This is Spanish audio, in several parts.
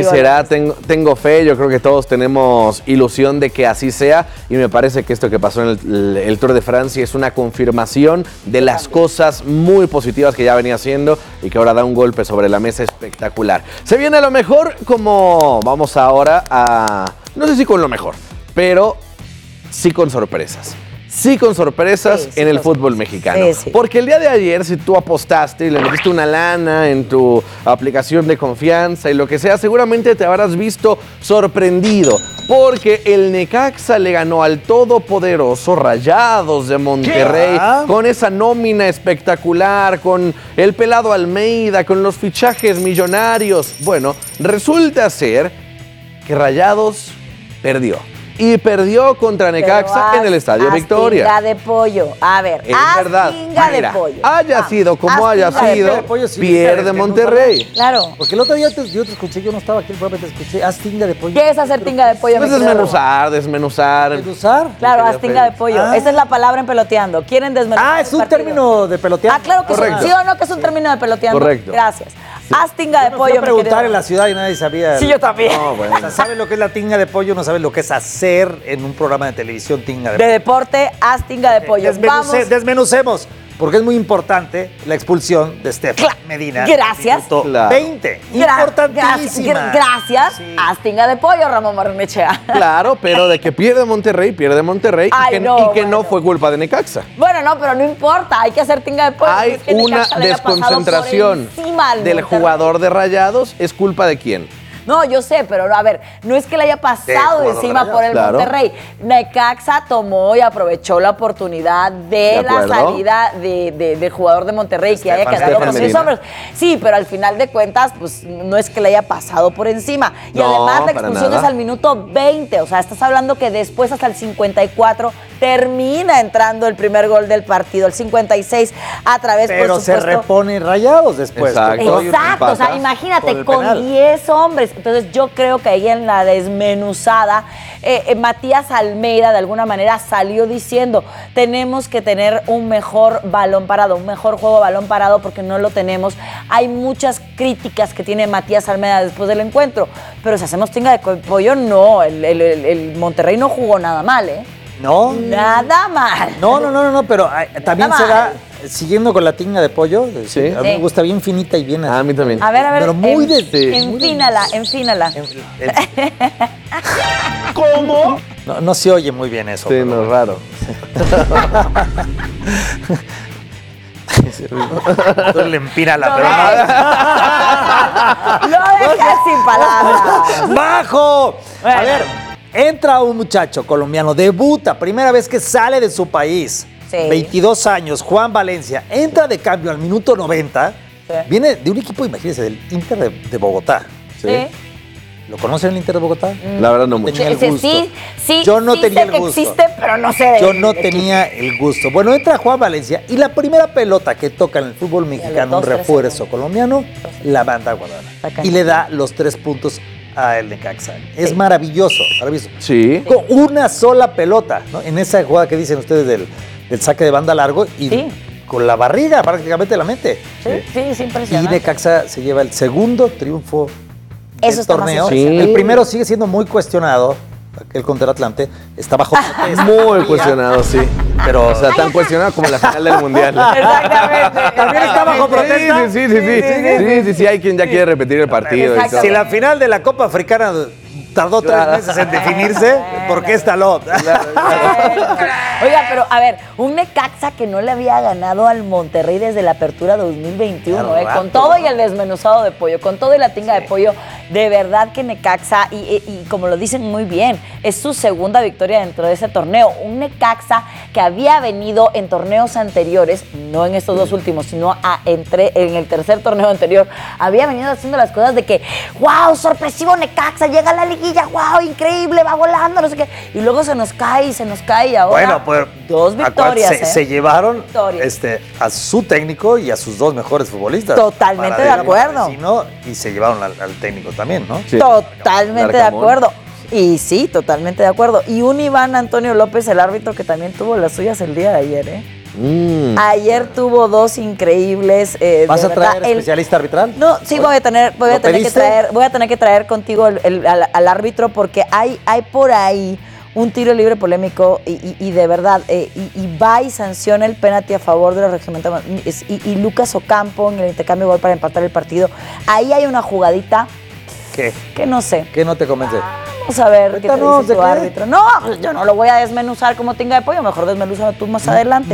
será, tengo fe, yo creo que todos tenemos ilusión de que así sea y me parece que esto que pasó en el Tour de Francia es una confirmación de las cosas muy positivas que ya venía haciendo y que ahora da un golpe sobre la mesa espectacular. Se viene lo mejor, como vamos ahora a, no sé si con lo mejor, pero sí con sorpresas. Sí, con sorpresas en el fútbol mexicano. Sí. Porque el día de ayer, si tú apostaste y le metiste una lana en tu aplicación de confianza y lo que sea, seguramente te habrás visto sorprendido. Porque el Necaxa le ganó al todopoderoso Rayados de Monterrey con esa nómina espectacular, con el pelado Almeida, con los fichajes millonarios. Bueno, resulta ser que Rayados perdió. Y perdió contra Necaxa en el Estadio Victoria. Astinga de pollo. A ver, es verdad. De pollo. Haya sido como haya sido, pierde Monterrey. Claro. Porque el otro día yo te escuché, yo no estaba aquí, probablemente te escuché, haz tinga de pollo. ¿Qué es hacer tinga de pollo? Pues desmenuzar. ¿Desmenuzar? Claro, haz tinga de pollo. Esa es la palabra en peloteando. ¿Quieren desmenuzar? Es un término de peloteando. Claro que sí o no, que es un término de peloteando. Correcto. Gracias. Haz tinga de pollo. Yo me preguntar en la ciudad y nadie sabía. Sí, yo también. No, bueno. O sea, ¿sabes lo que es la tinga de pollo? No sabes lo que es hacer en un programa de televisión tinga de pollo. De deporte, haz tinga de pollo. Desmenucemos, porque es muy importante la expulsión de Estefan Medina. Gracias. Claro. 20. Importantísima. Gracias. Sí. Haz tinga de pollo, Ramón Barrenechea. Claro, pero de que pierde Monterrey y que no fue culpa de Necaxa. Bueno, no, pero no importa, hay que hacer tinga de pollo. Hay una desconcentración del jugador de Rayados. ¿Es culpa de quién? No, yo sé, pero a ver, no es que le haya pasado encima por el Monterrey. Necaxa tomó y aprovechó la oportunidad de la salida del jugador de Monterrey que haya quedado con 6 hombres. Sí, pero al final de cuentas, pues no es que le haya pasado por encima. Y además la expulsión es al minuto 20. O sea, estás hablando que después hasta el 54 termina entrando el primer gol del partido, el 56 a través, pero por supuesto. Se repone Rayados después. Exacto, o sea, imagínate, con 10 hombres. Entonces yo creo que ahí en la desmenuzada, Matías Almeida de alguna manera salió diciendo, tenemos que tener un mejor balón parado, un mejor juego balón parado porque no lo tenemos. Hay muchas críticas que tiene Matías Almeida después del encuentro, pero si hacemos tinga de pollo, no, el Monterrey no jugó nada mal, ¿eh? No. Nada mal. No, pero también se da, siguiendo con la tinga de pollo, sí. A mí me gusta bien finita y bien así. A mí también. A ver, pero muy enfínala. ¿Cómo? No se oye muy bien eso. Sí, no es raro. Tú le empínala, pero lo dejas sin palabras. ¡Bajo! Bueno. A ver, entra un muchacho colombiano, debuta, primera vez que sale de su país. Sí. 22 años, Juan Valencia, entra de cambio al minuto 90. Sí. Viene de un equipo, imagínense, del Inter de Bogotá. Sí. ¿Lo conocen el Inter de Bogotá? La verdad no mucho. Tenía el gusto. Sí, yo no tenía sé el gusto. Que existe, pero no sé. Yo no tenía el gusto. Bueno, entra Juan Valencia y la primera pelota que toca en el fútbol mexicano, un refuerzo colombiano, la manda a Guadalajara. Y le da los 3 puntos a el Necaxa. Es maravilloso. Sí. Con una sola pelota, ¿no? En esa jugada que dicen ustedes del saque de banda largo y con la barriga prácticamente la mente. Sí, es impresionante. Y Necaxa se lleva el segundo triunfo del torneo. El primero sigue siendo muy cuestionado. Aquel contra Atlante está bajo protesta. Muy cuestionado, sí. Pero, o sea, tan cuestionado como la final del Mundial. Exactamente. ¿También está bajo protesta? Sí, hay quien ya quiere repetir el partido. Si la final de la Copa Africana tardó 3 meses en definirse, ¿por qué está loco? Oiga, pero a ver, un Necaxa que no le había ganado al Monterrey desde la apertura 2021, con todo y el desmenuzado de pollo, con todo y la tinga de pollo, de verdad que Necaxa, y como lo dicen muy bien, es su segunda victoria dentro de ese torneo. Un Necaxa que había venido en torneos anteriores, no en estos 2 últimos, sino en el tercer torneo anterior, había venido haciendo las cosas de que, wow, sorpresivo Necaxa, llega a la liguilla, wow, increíble, va volando, no sé qué, y luego se nos cae y ahora bueno, pues 2 victorias. Se llevaron a su técnico y a sus 2 mejores futbolistas. Totalmente de acuerdo. Y se llevaron al técnico también, ¿no? Sí. Totalmente de acuerdo. Y sí, totalmente de acuerdo. Y un Iván Antonio López, el árbitro, que también tuvo las suyas el día de ayer, ¿eh? Ayer tuvo dos increíbles. ¿Vas a traer especialista arbitral? No, sí voy a tener que traer contigo al árbitro porque hay por ahí un tiro libre polémico y de verdad, y va y sanciona el penalti a favor de los regiomontanos. Y Lucas Ocampo en el intercambio de gol para empatar el partido. Ahí hay una jugadita. ¿Qué? Que no sé. ¿Qué no te convence? Vamos a ver qué te dice tu árbitro. No, yo no lo voy a desmenuzar como tinga de pollo. Mejor desmenúzalo tú más adelante.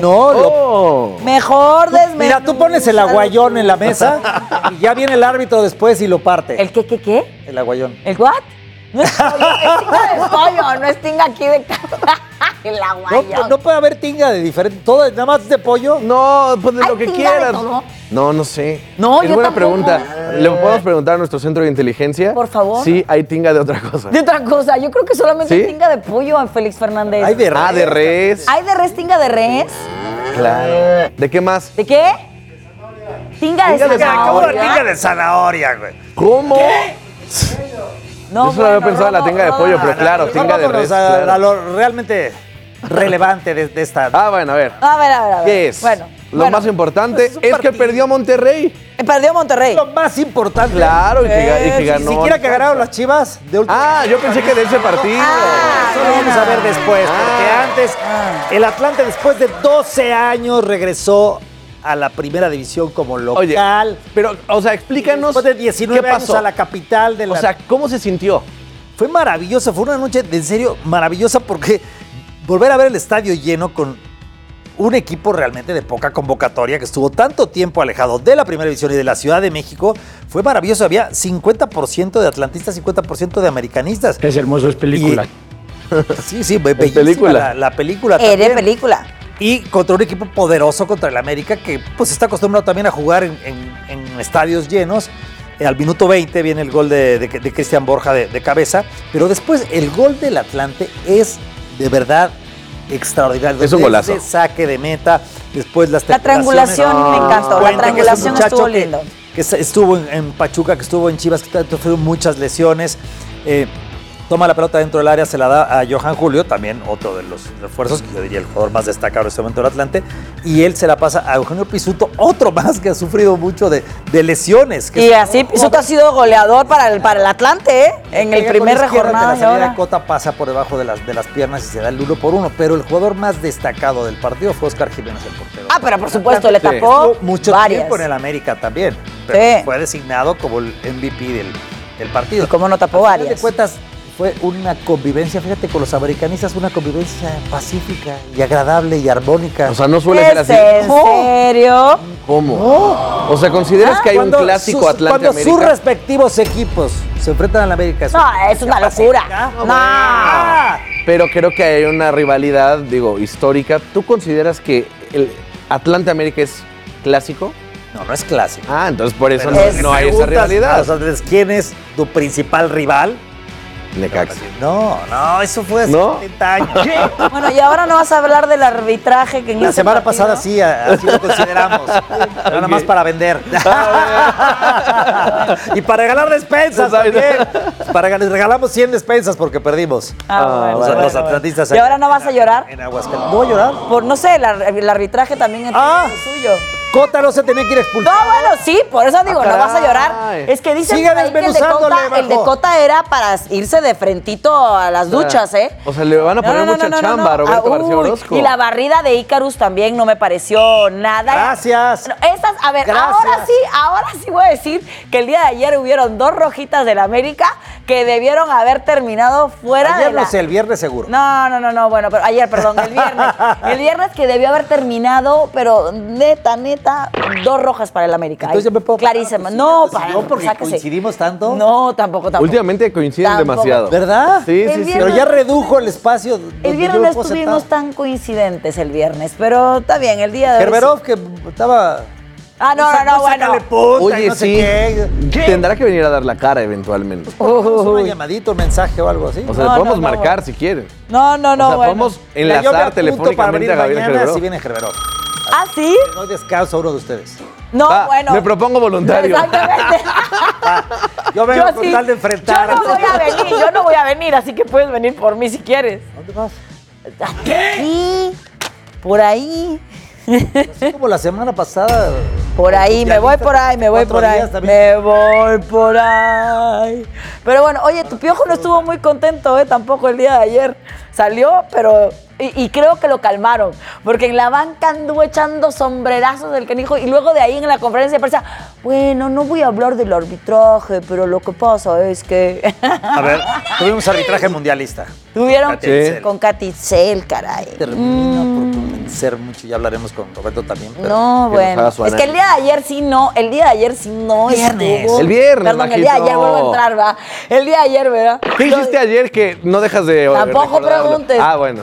Mejor desmenúzalo. Mira, tú pones el aguayón en la mesa y ya viene el árbitro después y lo parte. ¿El qué? El aguayón. ¿El what? No es pollo, es tinga de pollo, no es tinga aquí de el aguayón. No puede haber tinga de diferente. ¿Todo nada más de pollo? No, pues de lo que quieras. No sé. No, es yo buena tampoco. pregunta. ¿Le podemos preguntar a nuestro centro de inteligencia? Por favor. Sí, hay tinga de otra cosa. De otra cosa. Yo creo que solamente hay tinga de pollo en Félix Fernández. Hay de res. De res. ¿Hay de res, tinga de res? Claro. ¿De qué más? ¿De qué? Tinga de zanahoria. Tinga de zanahoria, güey. ¿Cómo? No, yo solo había pensado en la tinga de pollo, pero claro, tinga de res. A lo realmente relevante de esta. Bueno, a ver. A ver. ¿Qué es? Bueno. Lo más importante es que perdió Monterrey. Perdió Monterrey. Lo más importante. Claro, y que ganó. Ni siquiera que ganaron las Chivas de último. Yo pensé que de ese partido. Eso lo vamos a ver después, porque antes el Atlante después de 12 años regresó a la primera división como local. Oye, pero, o sea, explícanos. Después de 19 años a la capital de la... O sea, ¿cómo se sintió? Fue maravillosa, fue una noche de en serio maravillosa porque volver a ver el estadio lleno con un equipo realmente de poca convocatoria que estuvo tanto tiempo alejado de la primera división y de la Ciudad de México, fue maravilloso. Había 50% de atlantistas, 50% de americanistas. Es hermoso, es película. Sí, bellísima la película también. Era película. Y contra un equipo poderoso contra el América que pues está acostumbrado también a jugar en estadios llenos. Al minuto 20 viene el gol de Cristian Borja de cabeza, pero después el gol del Atlante es de verdad extraordinario. Es un golazo. Saque de meta, después la triangulación me encantó, la triangulación estuvo lindo. Que estuvo en Pachuca, que estuvo en Chivas, que sufrió muchas lesiones. Toma la pelota dentro del área, se la da a Johan Julio, también otro de los refuerzos, que yo diría el jugador más destacado en este momento del Atlante, y él se la pasa a Eugenio Pisuto, otro más que ha sufrido mucho de lesiones. Y así Pisuto ha sido goleador para el Atlante, en el primer jornada. La salida de Cota pasa por debajo de las piernas y se da el 1-1, pero el jugador más destacado del partido fue Oscar Jiménez, el portero. Pero por supuesto, le tapó estuvo mucho tiempo en el América también, pero fue designado como el MVP del partido. ¿Y cómo no tapó varias? De cuentas, fue una convivencia, fíjate, con los americanistas, una convivencia pacífica y agradable y armónica. O sea, no suele ser así. ¿En serio? ¿Cómo? No. O sea, ¿consideras que hay un clásico Atlante-América? Cuando sus respectivos equipos se enfrentan a la América. No, es una locura. No. Pero creo que hay una rivalidad, histórica. ¿Tú consideras que el Atlante-América es clásico? No es clásico. Entonces por eso no hay esa rivalidad. ¿Quién es tu principal rival? Necaxa. No, eso fue hace 70 años. Bueno, y ahora no vas a hablar del arbitraje que en la semana pasada sí, así lo consideramos. Nada más para vender. Y para regalar despensas también. Regalamos 100 despensas porque perdimos. Los atlantistas. ¿Y ahora no vas a llorar? En Aguascalientes. ¿No voy a llorar? Por, no sé, el arbitraje también es suyo. Cota no se tenía que ir expulsado. No, bueno, sí, por eso digo, no vas a llorar. Es que dicen que el de Cota era para irse de frentito a las duchas, ¿eh? O sea, le van a poner mucha chamba a Roberto García Orozco. Y la barrida de Ícarus también no me pareció nada. Gracias. Ahora sí voy a decir que el día de ayer hubieron 2 rojitas del América que debieron haber terminado fuera ayer no sé, el viernes seguro. No, bueno, pero ayer, perdón, el viernes. El viernes que debió haber terminado, pero neta, 2 rojas para el América. Entonces ya me puedo clarísima. No, porque coincidimos tanto. No, tampoco. Últimamente coinciden demasiado. ¿Verdad? Sí. Pero ya redujo el espacio. El viernes no estuvimos tan coincidentes el viernes, pero está bien, el día de hoy. Gerberov que estaba... bueno. Oye, no sé qué. Tendrá que venir a dar la cara eventualmente. Una llamadita, un mensaje o algo así. O sea, le podemos marcar si quieren. No, o sea, podemos enlazar telefónicamente a Gabriel Gerberov. Si viene Gerberov. ¿Sí? Le doy descanso a uno de ustedes. No, bueno. Me propongo voluntario. Exactamente. Yo vengo con tal de enfrentar. Yo no voy a venir, así que puedes venir por mí si quieres. ¿Dónde vas? Aquí, por ahí. Así como la semana pasada. Por ahí, me voy por ahí. Pero bueno, oye, tu Piojo no estuvo muy contento, tampoco el día de ayer. Salió, pero... Y creo que lo calmaron, porque en la banca anduvo echando sombrerazos del canijo y luego de ahí en la conferencia de prensa, bueno, no voy a hablar del arbitraje, pero lo que pasa es que... A ver, tuvimos arbitraje mundialista. Tuvieron con Katy Itzel, caray. Termina por convencer mucho, ya hablaremos con Roberto también. Pero no, bueno, es que el día de ayer sí no, Viernes. Estuvo. El viernes, perdón, el día de ayer vuelvo a entrar, ¿va? El día de ayer, ¿verdad? ¿Qué hiciste ayer que no dejas de Tampoco preguntes. Ah, bueno.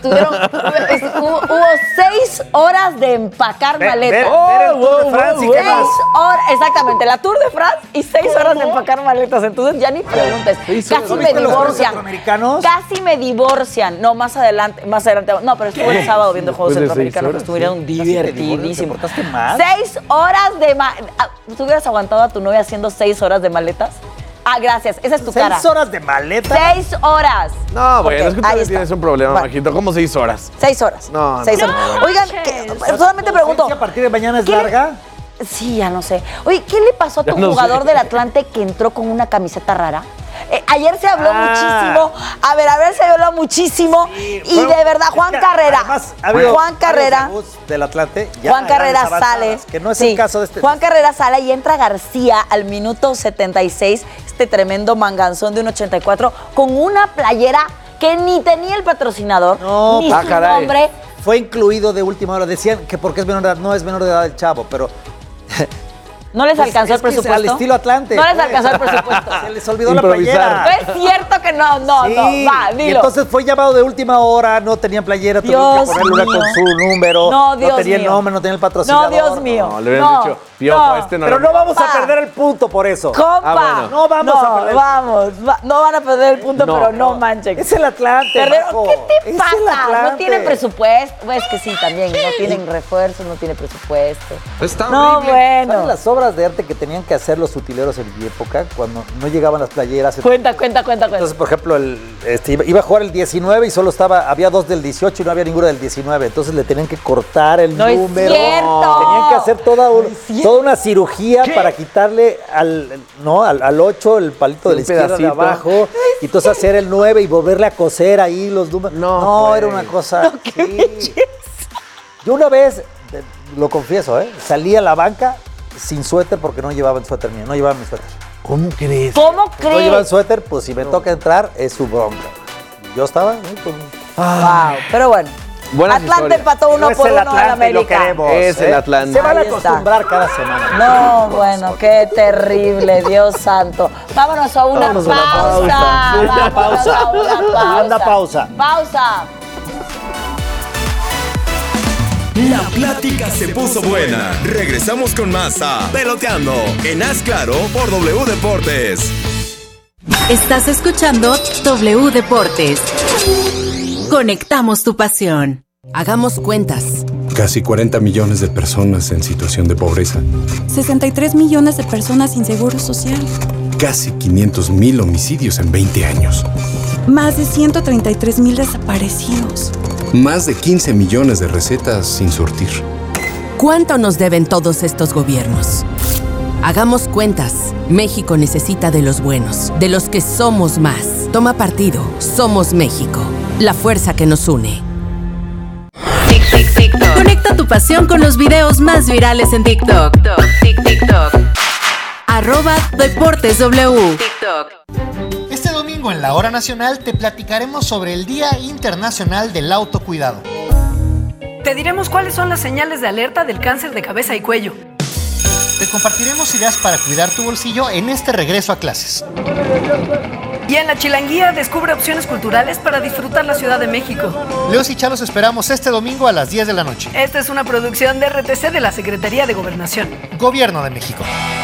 Hubo 6 horas de empacar maletas. Ver el Tour de France y qué más. 6 horas, exactamente, la Tour de France y 6 horas de empacar maletas. Entonces ya ni preguntes. Casi me divorcian. Casi me divorcian. No, más adelante. No, pero estuve el sábado viendo Juegos Centroamericanos que estuvieron divertidísimos. 6 horas de ¿Tú hubieras aguantado a tu novia haciendo 6 horas de maletas? Ah, gracias. Esa es tu cara. 6 horas de maleta. 6 horas. No, bueno, Okay, es que tú tienes un problema, Majito. ¿Cómo 6 horas? 6 horas. No, 6 horas. Oigan, solamente pregunto. ¿A partir de mañana es larga? Sí, ya no sé. Oye, ¿qué le pasó a tu jugador del Atlante que entró con una camiseta rara? Ayer se habló muchísimo. A ver, se habló muchísimo. Sí, y de verdad, Juan Carrera. Juan Carrera. Del Atlante. Juan Carrera sale. Que no es el caso de este. Juan Carrera sale y entra García al minuto 76. Este tremendo manganzón de un 84 con una playera que ni tenía el patrocinador, ni su nombre. Fue incluido de última hora. Decían que porque es menor de edad. No es menor de edad el chavo, pero... ¿No les alcanzó el presupuesto? Al estilo Atlante. No les alcanzó el presupuesto. Se les olvidó la playera. No es cierto que no, va, dilo. Y entonces fue llamado de última hora, no tenían playera, tuvieron que ponerle una con su número. No tenía el nombre, no tenía el patrocinador. No, Dios mío. No, le hubieran dicho, Piojo, Pero no vamos a perder el punto por eso. Compa. No vamos a perder. No van a perder el punto, pero no manchen. Es el Atlante. ¿Qué te pasa? No tienen presupuesto. Pues que sí, también. No tienen refuerzos, no tienen presupuesto. Está horrible. Bueno. ¿Saben las obras de arte que tenían que hacer los utileros en mi época cuando no llegaban las playeras? Cuenta. Entonces, por ejemplo, iba a jugar el 19 y solo había 2 del 18 y no había ninguno del 19. Entonces le tenían que cortar el número. Es cierto. Tenían que hacer toda una cirugía para quitarle al 8 el palito de la izquierda de abajo y entonces hacer el 9 y volverle a coser ahí los números. No, era una cosa. Yo una vez, lo confieso, salí a la banca sin suéter porque no llevaban suéter mío, no llevaban mi suéter. ¿Cómo crees? ¿Cómo crees? No llevan suéter, pues si me toca entrar es su bronca. Yo estaba, pues... Wow, pero bueno. Buenas Atlante empató 1-1 en América. Es el Atlante. Se van a acostumbrar cada semana. No, bueno, qué terrible, Dios santo. Vámonos a una pausa. Anda pausa. Pausa. La plática se puso buena. Regresamos con más a Peloteando en Haz Claro por W Deportes. Estás escuchando W Deportes. Conectamos tu pasión. Hagamos cuentas. Casi 40 millones de personas en situación de pobreza. 63 millones de personas sin seguro social. Casi 500,000 homicidios en 20 años. Más de 133,000 desaparecidos. Más de 15 millones de recetas sin surtir. ¿Cuánto nos deben todos estos gobiernos? Hagamos cuentas. México necesita de los buenos, de los que somos más. Toma partido. Somos México. La fuerza que nos une. Conecta tu pasión con los videos más virales en TikTok. @DeportesW. Este domingo en la Hora Nacional te platicaremos sobre el Día Internacional del Autocuidado. Te diremos cuáles son las señales de alerta del cáncer de cabeza y cuello. Te compartiremos ideas para cuidar tu bolsillo en este regreso a clases. Y en la Chilanguía descubre opciones culturales para disfrutar la Ciudad de México. Leos y Chalos esperamos este domingo a las 10 de la noche. Esta es una producción de RTC de la Secretaría de Gobernación. Gobierno de México.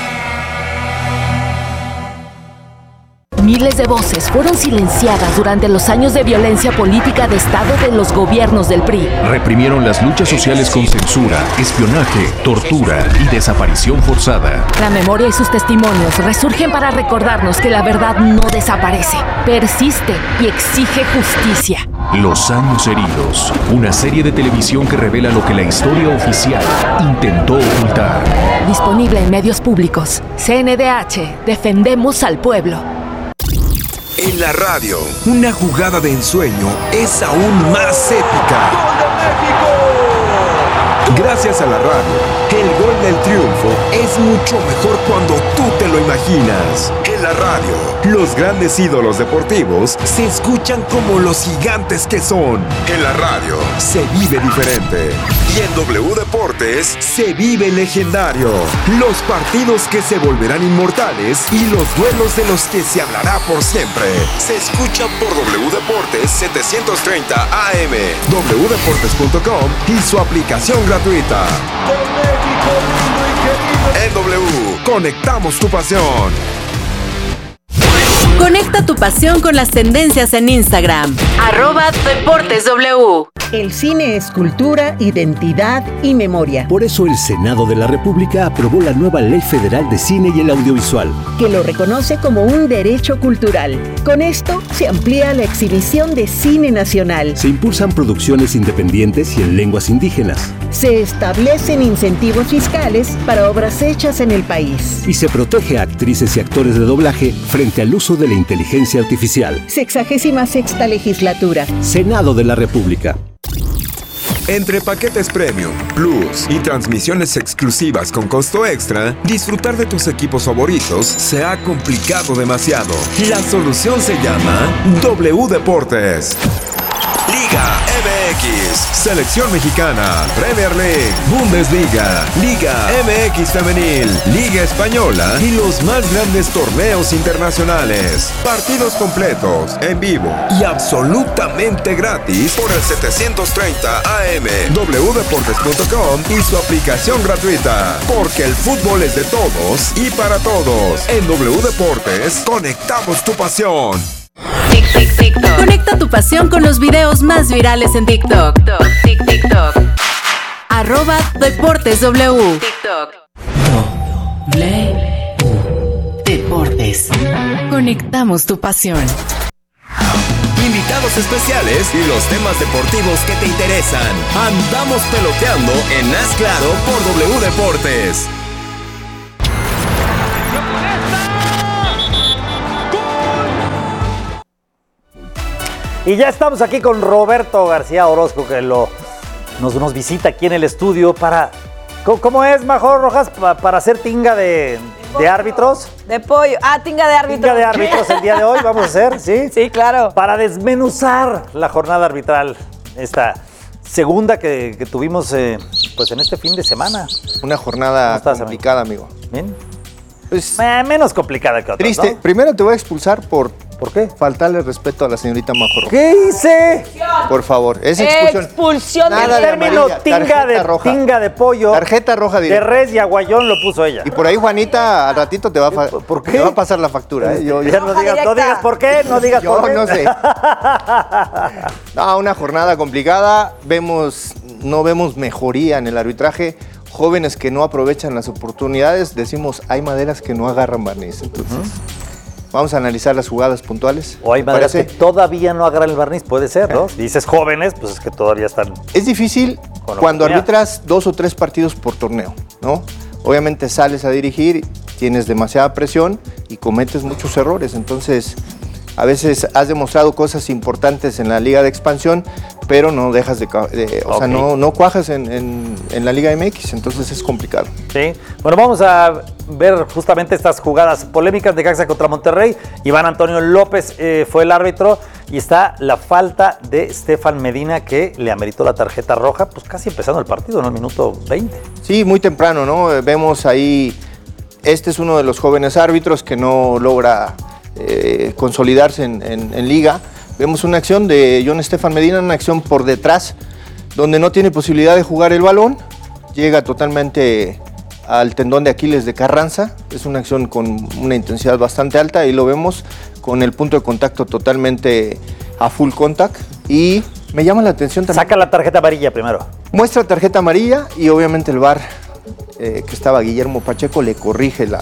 Miles de voces fueron silenciadas durante los años de violencia política de Estado de los gobiernos del PRI. Reprimieron las luchas sociales con censura, espionaje, tortura y desaparición forzada. La memoria y sus testimonios resurgen para recordarnos que la verdad no desaparece, persiste y exige justicia. Los años heridos, una serie de televisión que revela lo que la historia oficial intentó ocultar. Disponible en medios públicos. CNDH, defendemos al pueblo. En la radio, una jugada de ensueño es aún más épica. ¡Gol de México! Gracias a la radio, el gol del triunfo es mucho mejor cuando tú te lo imaginas. En la radio, los grandes ídolos deportivos se escuchan como los gigantes que son. En la radio, se vive diferente. Y en W Deportes, se vive legendario. Los partidos que se volverán inmortales y los duelos de los que se hablará por siempre. Se escuchan por W Deportes 730 AM, wdeportes.com y su aplicación gratuita. Con México lindo y querido. En W, conectamos tu pasión. Conecta tu pasión con las tendencias en Instagram. @DeportesW. El cine es cultura, identidad y memoria. Por eso el Senado de la República aprobó la nueva Ley Federal de Cine y el Audiovisual, que lo reconoce como un derecho cultural. Con esto se amplía la exhibición de cine nacional. Se impulsan producciones independientes y en lenguas indígenas. Se establecen incentivos fiscales para obras hechas en el país. Y se protege a actrices y actores de doblaje frente al uso de la inteligencia artificial. 66ª legislatura. Senado de la República. Entre paquetes Premium, Plus y transmisiones exclusivas con costo extra, disfrutar de tus equipos favoritos se ha complicado demasiado. La solución se llama W Deportes. Liga MX, Selección Mexicana, Premier League, Bundesliga, Liga MX Femenil, Liga Española y los más grandes torneos internacionales. Partidos completos, en vivo y absolutamente gratis por el 730 AM, wdeportes.com y su aplicación gratuita. Porque el fútbol es de todos y para todos. En W Deportes, conectamos tu pasión. TikTok. Conecta tu pasión con los videos más virales en TikTok. TikTok. @DeportesW. TikTok. Deportes. Conectamos tu pasión. Invitados especiales y los temas deportivos que te interesan. Andamos peloteando en Haz Claro por W Deportes. Y ya estamos aquí con Roberto García Orozco, que nos visita aquí en el estudio para... ¿Cómo es, Major Rojas? ¿Para hacer tinga de árbitros? De pollo. Tinga de árbitros. Tinga de árbitros el día de hoy vamos a hacer, ¿sí? Sí, claro. Para desmenuzar la jornada arbitral, esta segunda que tuvimos pues en este fin de semana. Una jornada complicada, amigo. ¿Bien? Pues, menos complicada que otras, triste. ¿no? Primero te voy a expulsar ¿Por qué? Faltarle respeto a la señorita Major. ¿Qué hice? Por favor, es expulsión. Expulsión. Nada el término tinga de pollo. Tarjeta roja de res y aguayón lo puso ella. Y por ahí Juanita al ratito te va a pasar la factura. No digas por qué, no digas por qué. No sé. No, una jornada complicada. No vemos mejoría en el arbitraje. Jóvenes que no aprovechan las oportunidades. Decimos, hay maderas que no agarran barniz. Entonces... Vamos a analizar las jugadas puntuales. O hay maderas que todavía no agarran el barniz, puede ser, ¿no? Dices jóvenes, pues es que todavía están... Es difícil cuando arbitras 2 o 3 partidos por torneo, ¿no? Obviamente sales a dirigir, tienes demasiada presión y cometes muchos errores. Entonces, a veces has demostrado cosas importantes en la Liga de Expansión, pero no dejas o sea, no cuajas en la Liga MX, entonces es complicado. Sí, bueno, vamos a ver justamente estas jugadas polémicas de Necaxa contra Monterrey. Iván Antonio López fue el árbitro y está la falta de Stefan Medina que le ameritó la tarjeta roja, pues casi empezando el partido, en el minuto 20. Sí, muy temprano, ¿no? Vemos ahí, este es uno de los jóvenes árbitros que no logra consolidarse en Liga. Vemos una acción de John Stefan Medina, una acción por detrás, donde no tiene posibilidad de jugar el balón, llega totalmente al tendón de Aquiles de Carranza, es una acción con una intensidad bastante alta y lo vemos con el punto de contacto totalmente a full contact y me llama la atención también. Saca la tarjeta amarilla primero. Muestra tarjeta amarilla y obviamente el VAR, que estaba Guillermo Pacheco, le corrige la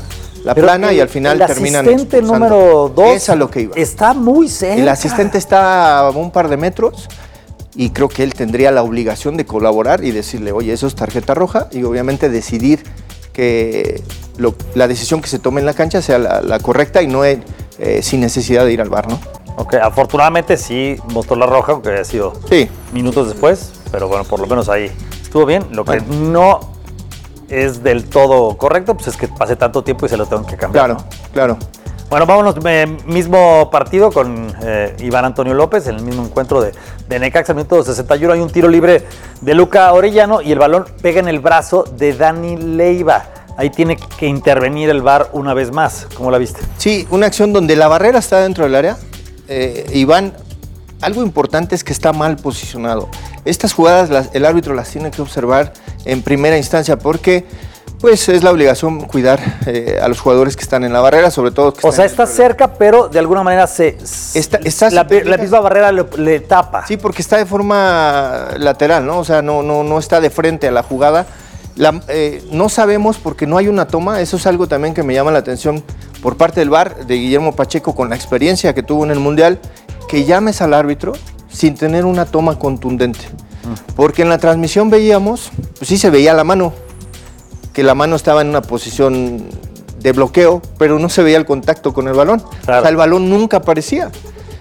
la plana y al final terminan expulsando. El asistente número 2 es a lo que iba. Está muy cerca. El asistente está a un par de metros y creo que él tendría la obligación de colaborar y decirle, oye, eso es tarjeta roja, y obviamente decidir que la decisión que se tome en la cancha sea la correcta y no sin necesidad de ir al VAR, ¿no? Ok, afortunadamente sí mostró la roja, aunque haya sido minutos después, pero bueno, por lo menos ahí estuvo bien. Lo que no es del todo correcto, pues es que pase tanto tiempo y se lo tengo que cambiar. Claro, claro. Bueno, vámonos, mismo partido con Iván Antonio López, en el mismo encuentro de Necaxa, minuto 61, hay un tiro libre de Luca Orellano y el balón pega en el brazo de Dani Leiva. Ahí tiene que intervenir el VAR una vez más. ¿Cómo la viste? Sí, una acción donde la barrera está dentro del área. Iván, algo importante es que está mal posicionado. Estas jugadas el árbitro las tiene que observar en primera instancia porque pues es la obligación cuidar a los jugadores que están en la barrera, sobre todo. O sea, está cerca, pero de alguna manera la misma barrera le tapa. Sí, porque está de forma lateral, ¿no? O sea, no está de frente a la jugada. No sabemos porque no hay una toma, eso es algo también que me llama la atención por parte del VAR, de Guillermo Pacheco, con la experiencia que tuvo en el Mundial, que llames al árbitro sin tener una toma contundente. Porque en la transmisión veíamos, pues sí se veía la mano, que la mano estaba en una posición de bloqueo, pero no se veía el contacto con el balón. Claro. O sea, el balón nunca aparecía.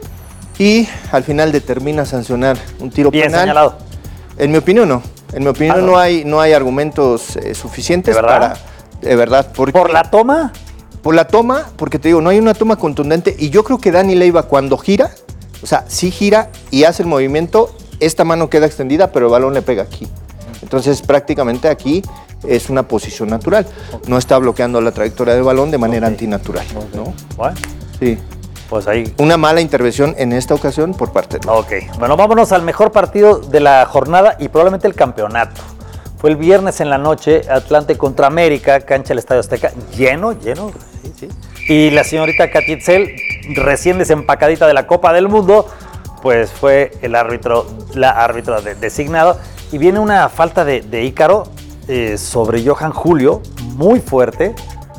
Y al final determina sancionar un tiro bien penal. Señalado. En mi opinión no. En mi opinión no hay argumentos suficientes ¿De verdad? ¿Por la toma? Por la toma, porque te digo, no hay una toma contundente y yo creo que Dani Leiva cuando gira, o sea, sí gira y hace el movimiento, esta mano queda extendida, pero el balón le pega aquí. Entonces prácticamente aquí es una posición natural. No está bloqueando la trayectoria del balón de manera antinatural. ¿No? Bueno. Sí. Pues ahí. Una mala intervención en esta ocasión por parte de... Ok, bueno, vámonos al mejor partido de la jornada y probablemente el campeonato. Fue el viernes en la noche, Atlante contra América, cancha del Estadio Azteca, lleno, sí. Y la señorita Katy Itzel, recién desempacadita de la Copa del Mundo, pues fue la árbitra designado. Y viene una falta de Ícaro sobre Johan Julio, muy fuerte.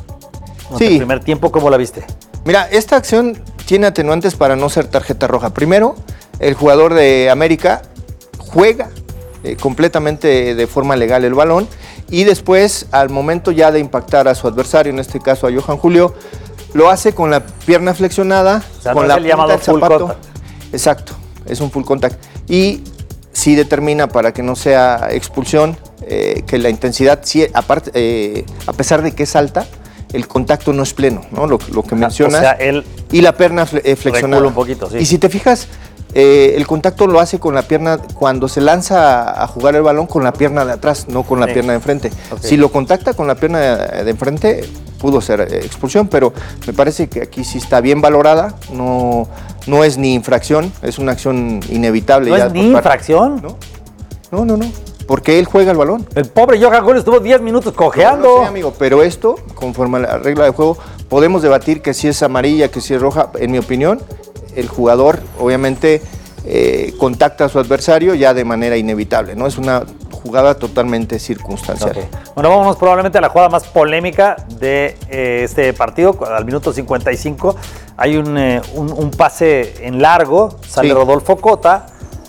Sí. En el primer tiempo, ¿cómo la viste? Mira, esta acción tiene atenuantes para no ser tarjeta roja. Primero, el jugador de América juega completamente de forma legal el balón y después, al momento ya de impactar a su adversario, en este caso a Johan Julio, lo hace con la pierna flexionada, o sea, con no la es el llamado full contact. Exacto, es un full contact. Y sí determina para que no sea expulsión, que la intensidad, sí, aparte, a pesar de que es alta, el contacto no es pleno, ¿no? Lo que mencionas. O sea, él y la pierna flexionada. Un poquito, sí. Y si te fijas, el contacto lo hace con la pierna, cuando se lanza a jugar el balón, con la pierna de atrás, no con la pierna de enfrente. Okay. Si lo contacta con la pierna de enfrente, pudo ser expulsión, pero me parece que aquí sí está bien valorada, no es ni infracción, es una acción inevitable. ¿No es ni infracción? No. Porque él juega el balón. El pobre Johan Julio estuvo 10 minutos cojeando. No sé, amigo, pero esto, conforme a la regla de juego, podemos debatir que si es amarilla, que si es roja. En mi opinión, el jugador obviamente contacta a su adversario ya de manera inevitable, ¿no? Es una jugada totalmente circunstancial. Okay. Bueno, vámonos probablemente a la jugada más polémica de este partido. Al minuto 55 hay un pase en largo, sale Rodolfo Cota,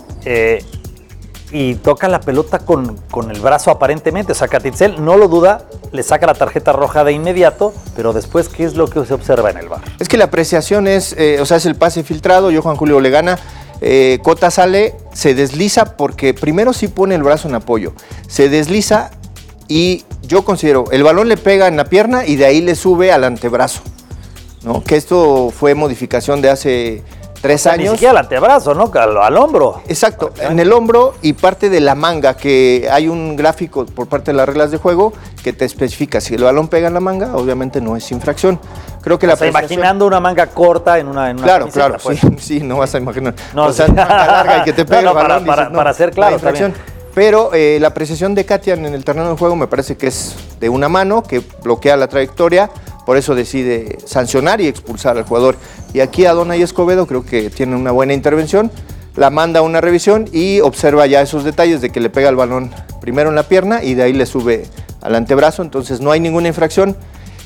y toca la pelota con el brazo aparentemente. O sea, Katy Itzel no lo duda, le saca la tarjeta roja de inmediato, pero después, ¿qué es lo que se observa en el VAR? Es que la apreciación es el pase filtrado, Johan Julio le gana, Cota sale, se desliza porque primero sí pone el brazo en apoyo, se desliza y yo considero, el balón le pega en la pierna y de ahí le sube al antebrazo, ¿no? Que esto fue modificación de hace 3 años. Ni siquiera al antebrazo, ¿no? Al hombro. Exacto, en el hombro y parte de la manga, que hay un gráfico por parte de las reglas de juego que te especifica, si el balón pega en la manga, obviamente no es infracción. Creo que imaginando una manga corta en una claro, pues. sí, no vas a imaginar. No, o sea, manga larga y que te pegue el balón. Para ser claro, infracción. Pero la apreciación de Katia en el terreno de juego me parece que es de una mano, que bloquea la trayectoria, por eso decide sancionar y expulsar al jugador. Y aquí Adonay Escobedo creo que tiene una buena intervención, la manda a una revisión y observa ya esos detalles de que le pega el balón primero en la pierna y de ahí le sube al antebrazo, entonces no hay ninguna infracción.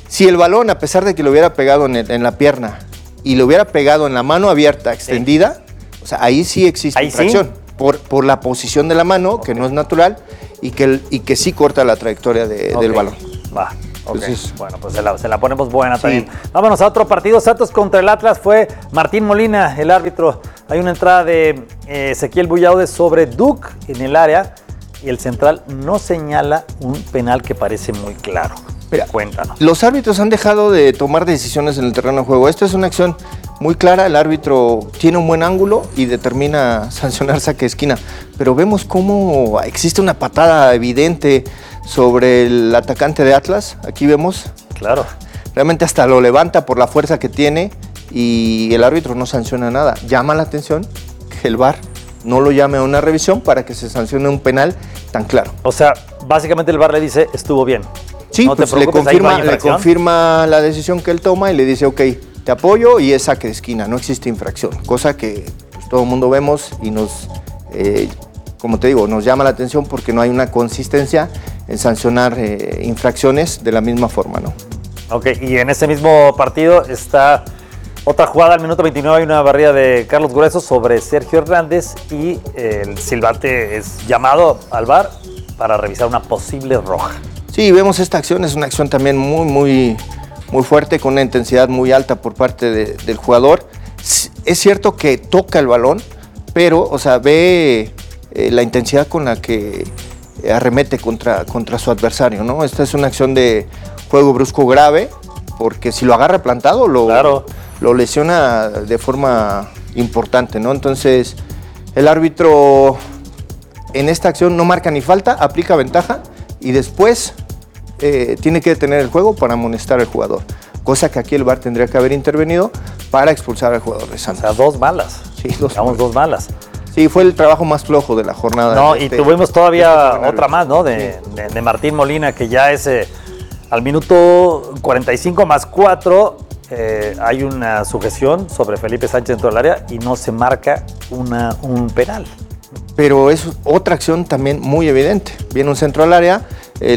Si el balón, a pesar de que lo hubiera pegado en la pierna y lo hubiera pegado en la mano abierta, extendida, o sea, ahí sí existe infracción. Por la posición de la mano, que no es natural, y que sí corta la trayectoria del balón. Va. Entonces, bueno, pues se la ponemos buena también. Vámonos a otro partido. Santos contra el Atlas. Fue Martín Molina, el árbitro. Hay una entrada de Ezequiel Buyaude sobre Duke en el área y el central no señala un penal que parece muy claro. Mira, cuéntanos. Los árbitros han dejado de tomar decisiones en el terreno de juego. Esta es una acción muy clara. El árbitro tiene un buen ángulo y determina sancionar saque de esquina. Pero vemos cómo existe una patada evidente sobre el atacante de Atlas. Aquí vemos. Claro. Realmente hasta lo levanta por la fuerza que tiene y el árbitro no sanciona nada. Llama la atención que el VAR no lo llame a una revisión para que se sancione un penal tan claro. O sea, básicamente el VAR le dice, estuvo bien. Sí, no pues le confirma la decisión que él toma y le dice, ok, te apoyo y es saque de esquina, no existe infracción. Cosa que pues, todo el mundo vemos y nos, como te digo, nos llama la atención porque no hay una consistencia en sancionar infracciones de la misma forma, ¿no? Ok, y en ese mismo partido está otra jugada al minuto 29, hay una barrida de Carlos Grueso sobre Sergio Hernández y el silbante es llamado al VAR para revisar una posible roja. Sí, vemos esta acción, es una acción también muy fuerte, con una intensidad muy alta por parte del jugador. Es cierto que toca el balón, pero, o sea, ve la intensidad con la que arremete contra su adversario, ¿no? Esta es una acción de juego brusco grave, porque si lo agarra plantado, lo lesiona de forma importante, ¿no? Entonces, el árbitro en esta acción no marca ni falta, aplica ventaja y después tiene que detener el juego para amonestar al jugador. Cosa que aquí el VAR tendría que haber intervenido para expulsar al jugador de Santos. O sea, dos malas. Sí, dos malas. Sí, fue el trabajo más flojo de la jornada. No, y tuvimos todavía otra más, ¿no? De Martín Molina, que ya es al minuto 45 más 4, hay una sujeción sobre Felipe Sánchez dentro del área y no se marca un penal. Pero es otra acción también muy evidente. Viene un centro al área,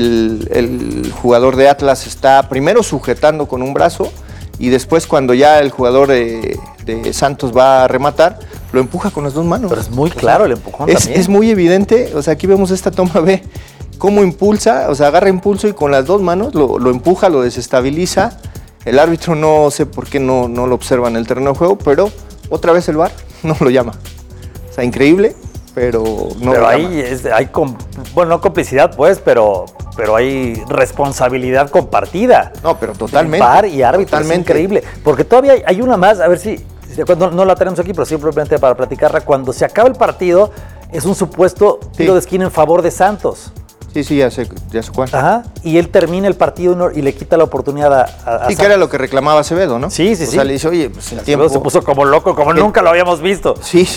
el jugador de Atlas está primero sujetando con un brazo y después cuando ya el jugador de Santos va a rematar, lo empuja con las dos manos. Pero es muy claro el empujón también. Es muy evidente, o sea, aquí vemos esta toma B, cómo impulsa, o sea, agarra impulso y con las dos manos lo empuja, lo desestabiliza. El árbitro no sé por qué no lo observa en el terreno de juego, pero otra vez el VAR no lo llama. O sea, increíble. Pero no. Pero ahí hay no complicidad, pues, pero hay responsabilidad compartida. No, pero totalmente. VAR y árbitro, es increíble. Porque todavía hay una más, a ver si no la tenemos aquí, pero simplemente para platicarla. Cuando se acaba el partido, es un supuesto tiro de esquina en favor de Santos. Sí, ya sé cuál. Ajá, y él termina el partido y le quita la oportunidad a Santos. Que era lo que reclamaba Acevedo, ¿no? Sí. O sea, le dice, oye, pues el tiempo... se puso como loco, como nunca lo habíamos visto. Sí.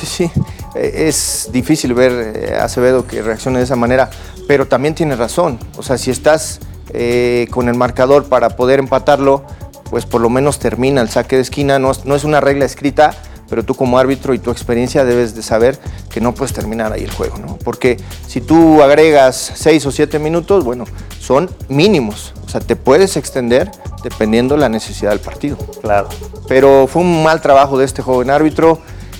Es difícil ver a Acevedo que reaccione de esa manera, pero también tiene razón. O sea, si estás con el marcador para poder empatarlo, pues por lo menos termina el saque de esquina. No es una regla escrita, pero tú como árbitro y tu experiencia debes de saber que no puedes terminar ahí el juego, ¿no? Porque si tú agregas 6 o 7 minutos, bueno, son mínimos. O sea, te puedes extender dependiendo de la necesidad del partido. Claro. Pero fue un mal trabajo de este joven árbitro.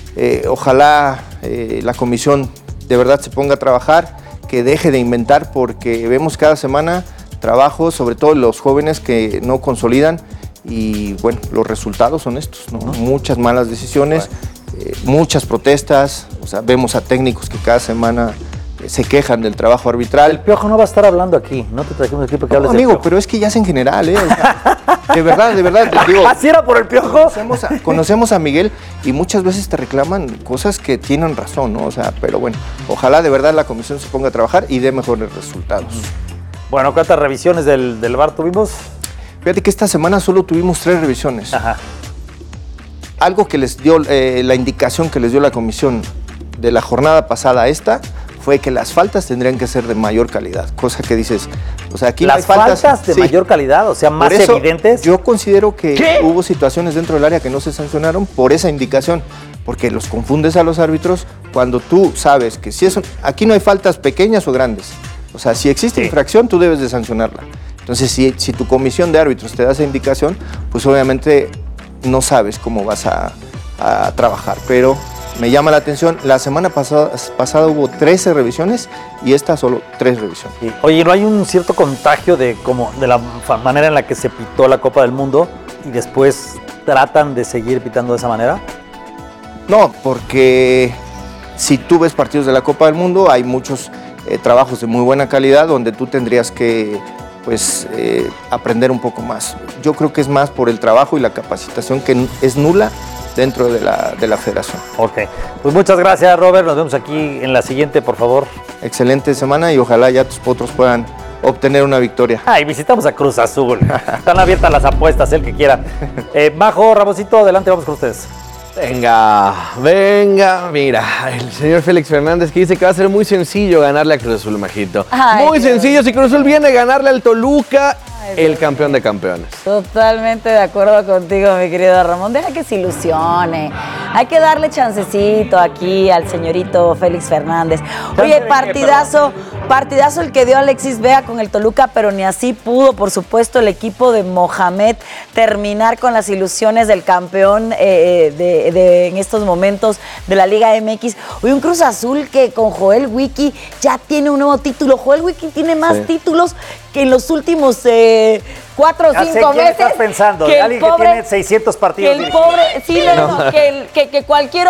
Ojalá la comisión de verdad se ponga a trabajar, que deje de inventar, porque vemos cada semana trabajos, sobre todo los jóvenes que no consolidan. Y bueno, los resultados son estos, ¿no? Muchas malas decisiones, muchas protestas, o sea, vemos a técnicos que cada semana se quejan del trabajo arbitral. El Piojo no va a estar hablando aquí, no te trajimos aquí porque hables del amigo, Piojo. Pero es que ya es en general, o sea, de verdad, digo. ¿Así era por el Piojo? Conocemos a Miguel y muchas veces te reclaman cosas que tienen razón, ¿no? O sea, pero bueno, ojalá de verdad la comisión se ponga a trabajar y dé mejores resultados. Bueno, ¿cuántas revisiones del VAR tuvimos? Fíjate que esta semana solo tuvimos 3 revisiones. Ajá. Algo que les dio, la indicación que les dio la comisión de la jornada pasada a esta, fue que las faltas tendrían que ser de mayor calidad. Cosa que dices, o sea, aquí las faltas de mayor calidad, o sea, más evidentes. Yo considero que hubo situaciones dentro del área que no se sancionaron por esa indicación, porque los confundes a los árbitros cuando tú sabes que si aquí no hay faltas pequeñas o grandes. O sea, si existe infracción, tú debes de sancionarla. Entonces, si tu comisión de árbitros te da esa indicación, pues obviamente no sabes cómo vas a trabajar. Pero me llama la atención, la semana pasada hubo 13 revisiones y esta solo 3 revisiones. Oye, ¿no hay un cierto contagio de la manera en la que se pitó la Copa del Mundo y después tratan de seguir pitando de esa manera? No, porque si tú ves partidos de la Copa del Mundo, hay muchos trabajos de muy buena calidad donde tú tendrías que aprender un poco más. Yo creo que es más por el trabajo y la capacitación que es nula dentro de la federación. Ok, pues muchas gracias, Robert. Nos vemos aquí en la siguiente, por favor. Excelente semana y ojalá ya tus potros puedan obtener una victoria. Y visitamos a Cruz Azul. Están abiertas las apuestas, el que quiera. Majo, Ramosito, adelante, vamos con ustedes. Venga, mira, el señor Félix Fernández que dice que va a ser muy sencillo ganarle a Cruz Azul, Majito. Muy sencillo, si Cruz Azul viene a ganarle al Toluca, el campeón de campeones. Totalmente de acuerdo contigo, mi querido Ramón. Deja que se ilusione. Hay que darle chancecito aquí al señorito Félix Fernández. Oye, partidazo el que dio Alexis Vega con el Toluca, pero ni así pudo, por supuesto, el equipo de Mohamed terminar con las ilusiones del campeón en estos momentos de la Liga MX. Hoy un Cruz Azul que con Joel Wiki ya tiene un nuevo título. Joel Wiki tiene más títulos que en los últimos 4 o 5 meses. Estás pensando, que alguien que tiene 600 partidos. Que el pobre, sí, que cualquier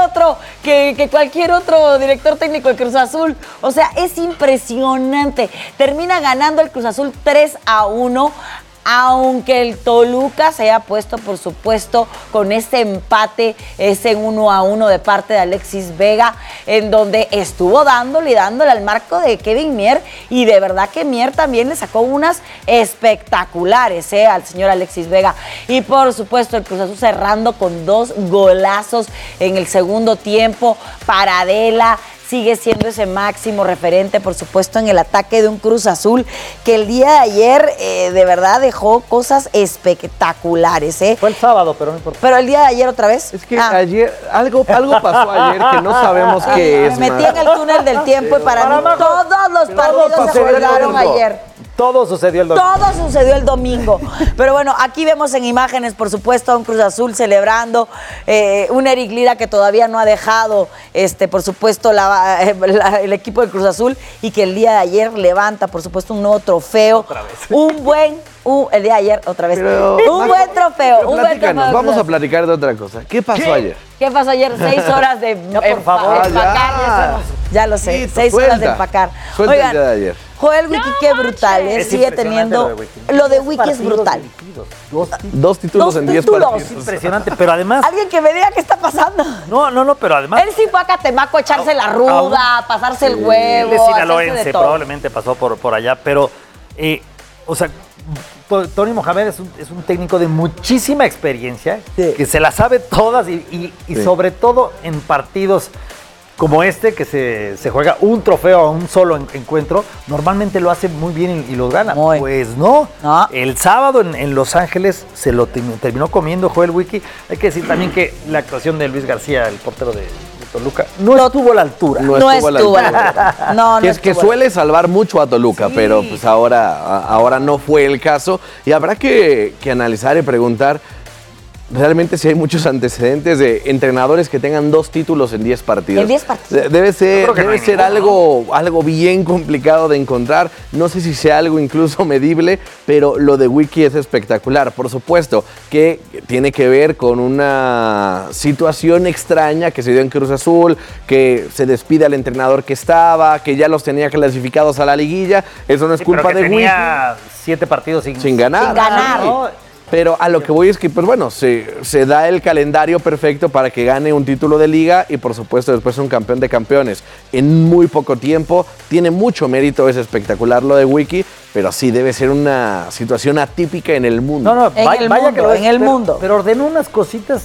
otro director técnico de Cruz Azul. O sea, es impresionante. Termina ganando el Cruz Azul 3-1. Aunque el Toluca se haya puesto, por supuesto, con ese empate, ese 1-1 de parte de Alexis Vega, en donde estuvo dándole al marco de Kevin Mier, y de verdad que Mier también le sacó unas espectaculares al señor Alexis Vega. Y por supuesto el Cruz Azul cerrando con 2 golazos en el segundo tiempo. Paradela sigue siendo ese máximo referente, por supuesto, en el ataque de un Cruz Azul que el día de ayer de verdad dejó cosas espectaculares. Fue el sábado, pero no importa. Pero el día de ayer otra vez. Es que ayer, algo pasó ayer que no sabemos qué es. Me metí en el túnel del tiempo y para mí todos los partidos se jugaron ayer. Todo sucedió el domingo. Todo sucedió el domingo. Pero bueno, aquí vemos en imágenes, por supuesto, a un Cruz Azul celebrando, un Eric Lira que todavía no ha dejado, por supuesto, el equipo del Cruz Azul, y que el día de ayer levanta, por supuesto, un nuevo trofeo. Otra vez. El día de ayer, otra vez. Un buen trofeo. Vamos a platicar de otra cosa. ¿Qué pasó ayer? ¿Qué pasó ayer? 6 horas de empacar. Ya lo sé, 6 horas de empacar. Oigan, el día de ayer. Joel Wiki, qué brutal, sigue teniendo. Lo de Wiki es brutal. 2 títulos en 10 partidos. Es impresionante, pero además. Alguien que me diga qué está pasando. No, pero además. Él sí fue a Catemaco a echarse la ruda, pasarse el huevo. Él es sinaloense, probablemente pasó por allá, pero. O sea, Tony Mohamed es un técnico de muchísima experiencia, que se la sabe todas y sobre todo en partidos como este, que se juega un trofeo a un solo encuentro, normalmente lo hace muy bien y los gana. Pues no. El sábado en Los Ángeles se lo terminó comiendo Joel Wiki. Hay que decir también que la actuación de Luis García, el portero de Toluca, no estuvo a la altura. No estuvo a la altura. No es que suele salvar mucho a Toluca, pero pues ahora no fue el caso. Y habrá que analizar y preguntar realmente si hay muchos antecedentes de entrenadores que tengan 2 títulos en 10 partidos. En 10 partidos. Debe ser algo bien complicado de encontrar. No sé si sea algo incluso medible, pero lo de Wiki es espectacular. Por supuesto que tiene que ver con una situación extraña que se dio en Cruz Azul, que se despide al entrenador que estaba, que ya los tenía clasificados a la liguilla. Eso no es culpa de Wiki. Tenía 7 partidos sin ganar. Sin ganar. ¿no? Pero a lo que voy es que, pues bueno, se da el calendario perfecto para que gane un título de liga y, por supuesto, después un campeón de campeones en muy poco tiempo. Tiene mucho mérito, es espectacular lo de Wiki, pero sí debe ser una situación atípica en el mundo. En el mundo. Pero ordenó unas cositas,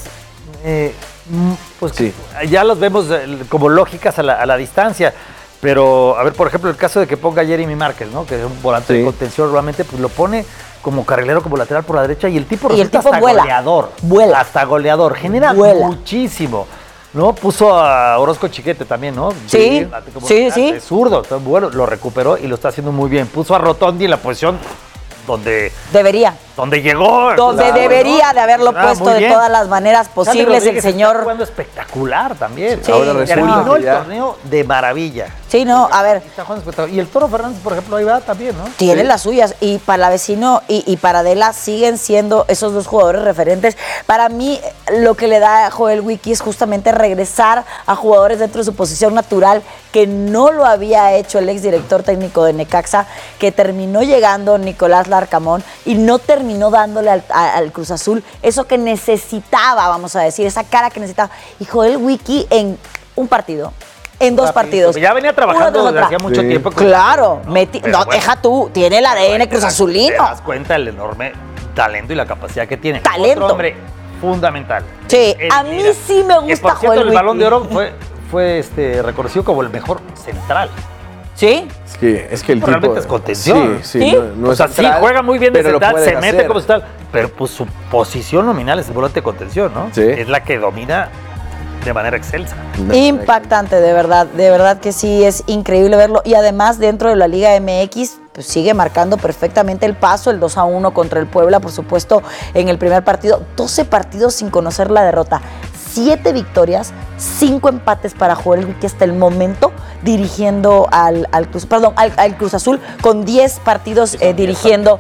pues ya los vemos como lógicas a la distancia. Pero, a ver, por ejemplo, el caso de que ponga a Jeremy Márquez, ¿no? Que es un volante de contención, realmente, pues lo pone como carrilero, como lateral por la derecha, y el tipo resulta hasta goleador. Hasta goleador. Genera muchísimo, ¿no? Puso a Orozco Chiquete también, ¿no? Sí. Es zurdo, bueno, lo recuperó y lo está haciendo muy bien. Puso a Rotondi en la posición donde debería. Donde llegó. Donde debería de haberlo puesto de todas las maneras posibles el señor. Está jugando espectacular también. Sí, ahora terminó el torneo de maravilla. Sí, no, a ver. Está jugando espectacular. Y el Toro Fernández, por ejemplo, ahí va también, ¿no? Tiene las suyas. Y Palavecino y Paradela siguen siendo esos dos jugadores referentes. Para mí, lo que le da a Joel Wiki es justamente regresar a jugadores dentro de su posición natural, que no lo había hecho el exdirector técnico de Necaxa, que terminó llegando Nicolás Larcamón y no terminó dándole al Cruz Azul eso que necesitaba, vamos a decir, esa cara que necesitaba. Y Joel Wiki en un partido, en dos partidos. Ya venía trabajando desde hacía mucho tiempo. Claro, deja tú, tiene el ADN Cruz Azulino. Te das cuenta del enorme talento y la capacidad que tiene. Talento. Otro hombre fundamental. Sí, a mí sí me gusta Joel Wiki. El Balón de Oro fue reconocido como el mejor central. ¿Sí? Es que el tipo realmente es contención. Sí. No o sea, central, sí juega muy bien de central, se mete hacer. como central, pero pues su posición nominal es el volante de contención, ¿no? Sí. Es la que domina de manera excelsa. Impactante, de verdad que sí, es increíble verlo. Y además, dentro de la Liga MX, pues sigue marcando perfectamente el paso, el 2-1 contra el Puebla, por supuesto, en el primer partido. 12 partidos sin conocer la derrota. 7 victorias, 5 empates para Joel Wiki hasta el momento, dirigiendo al Cruz Azul, con 10 partidos dirigiendo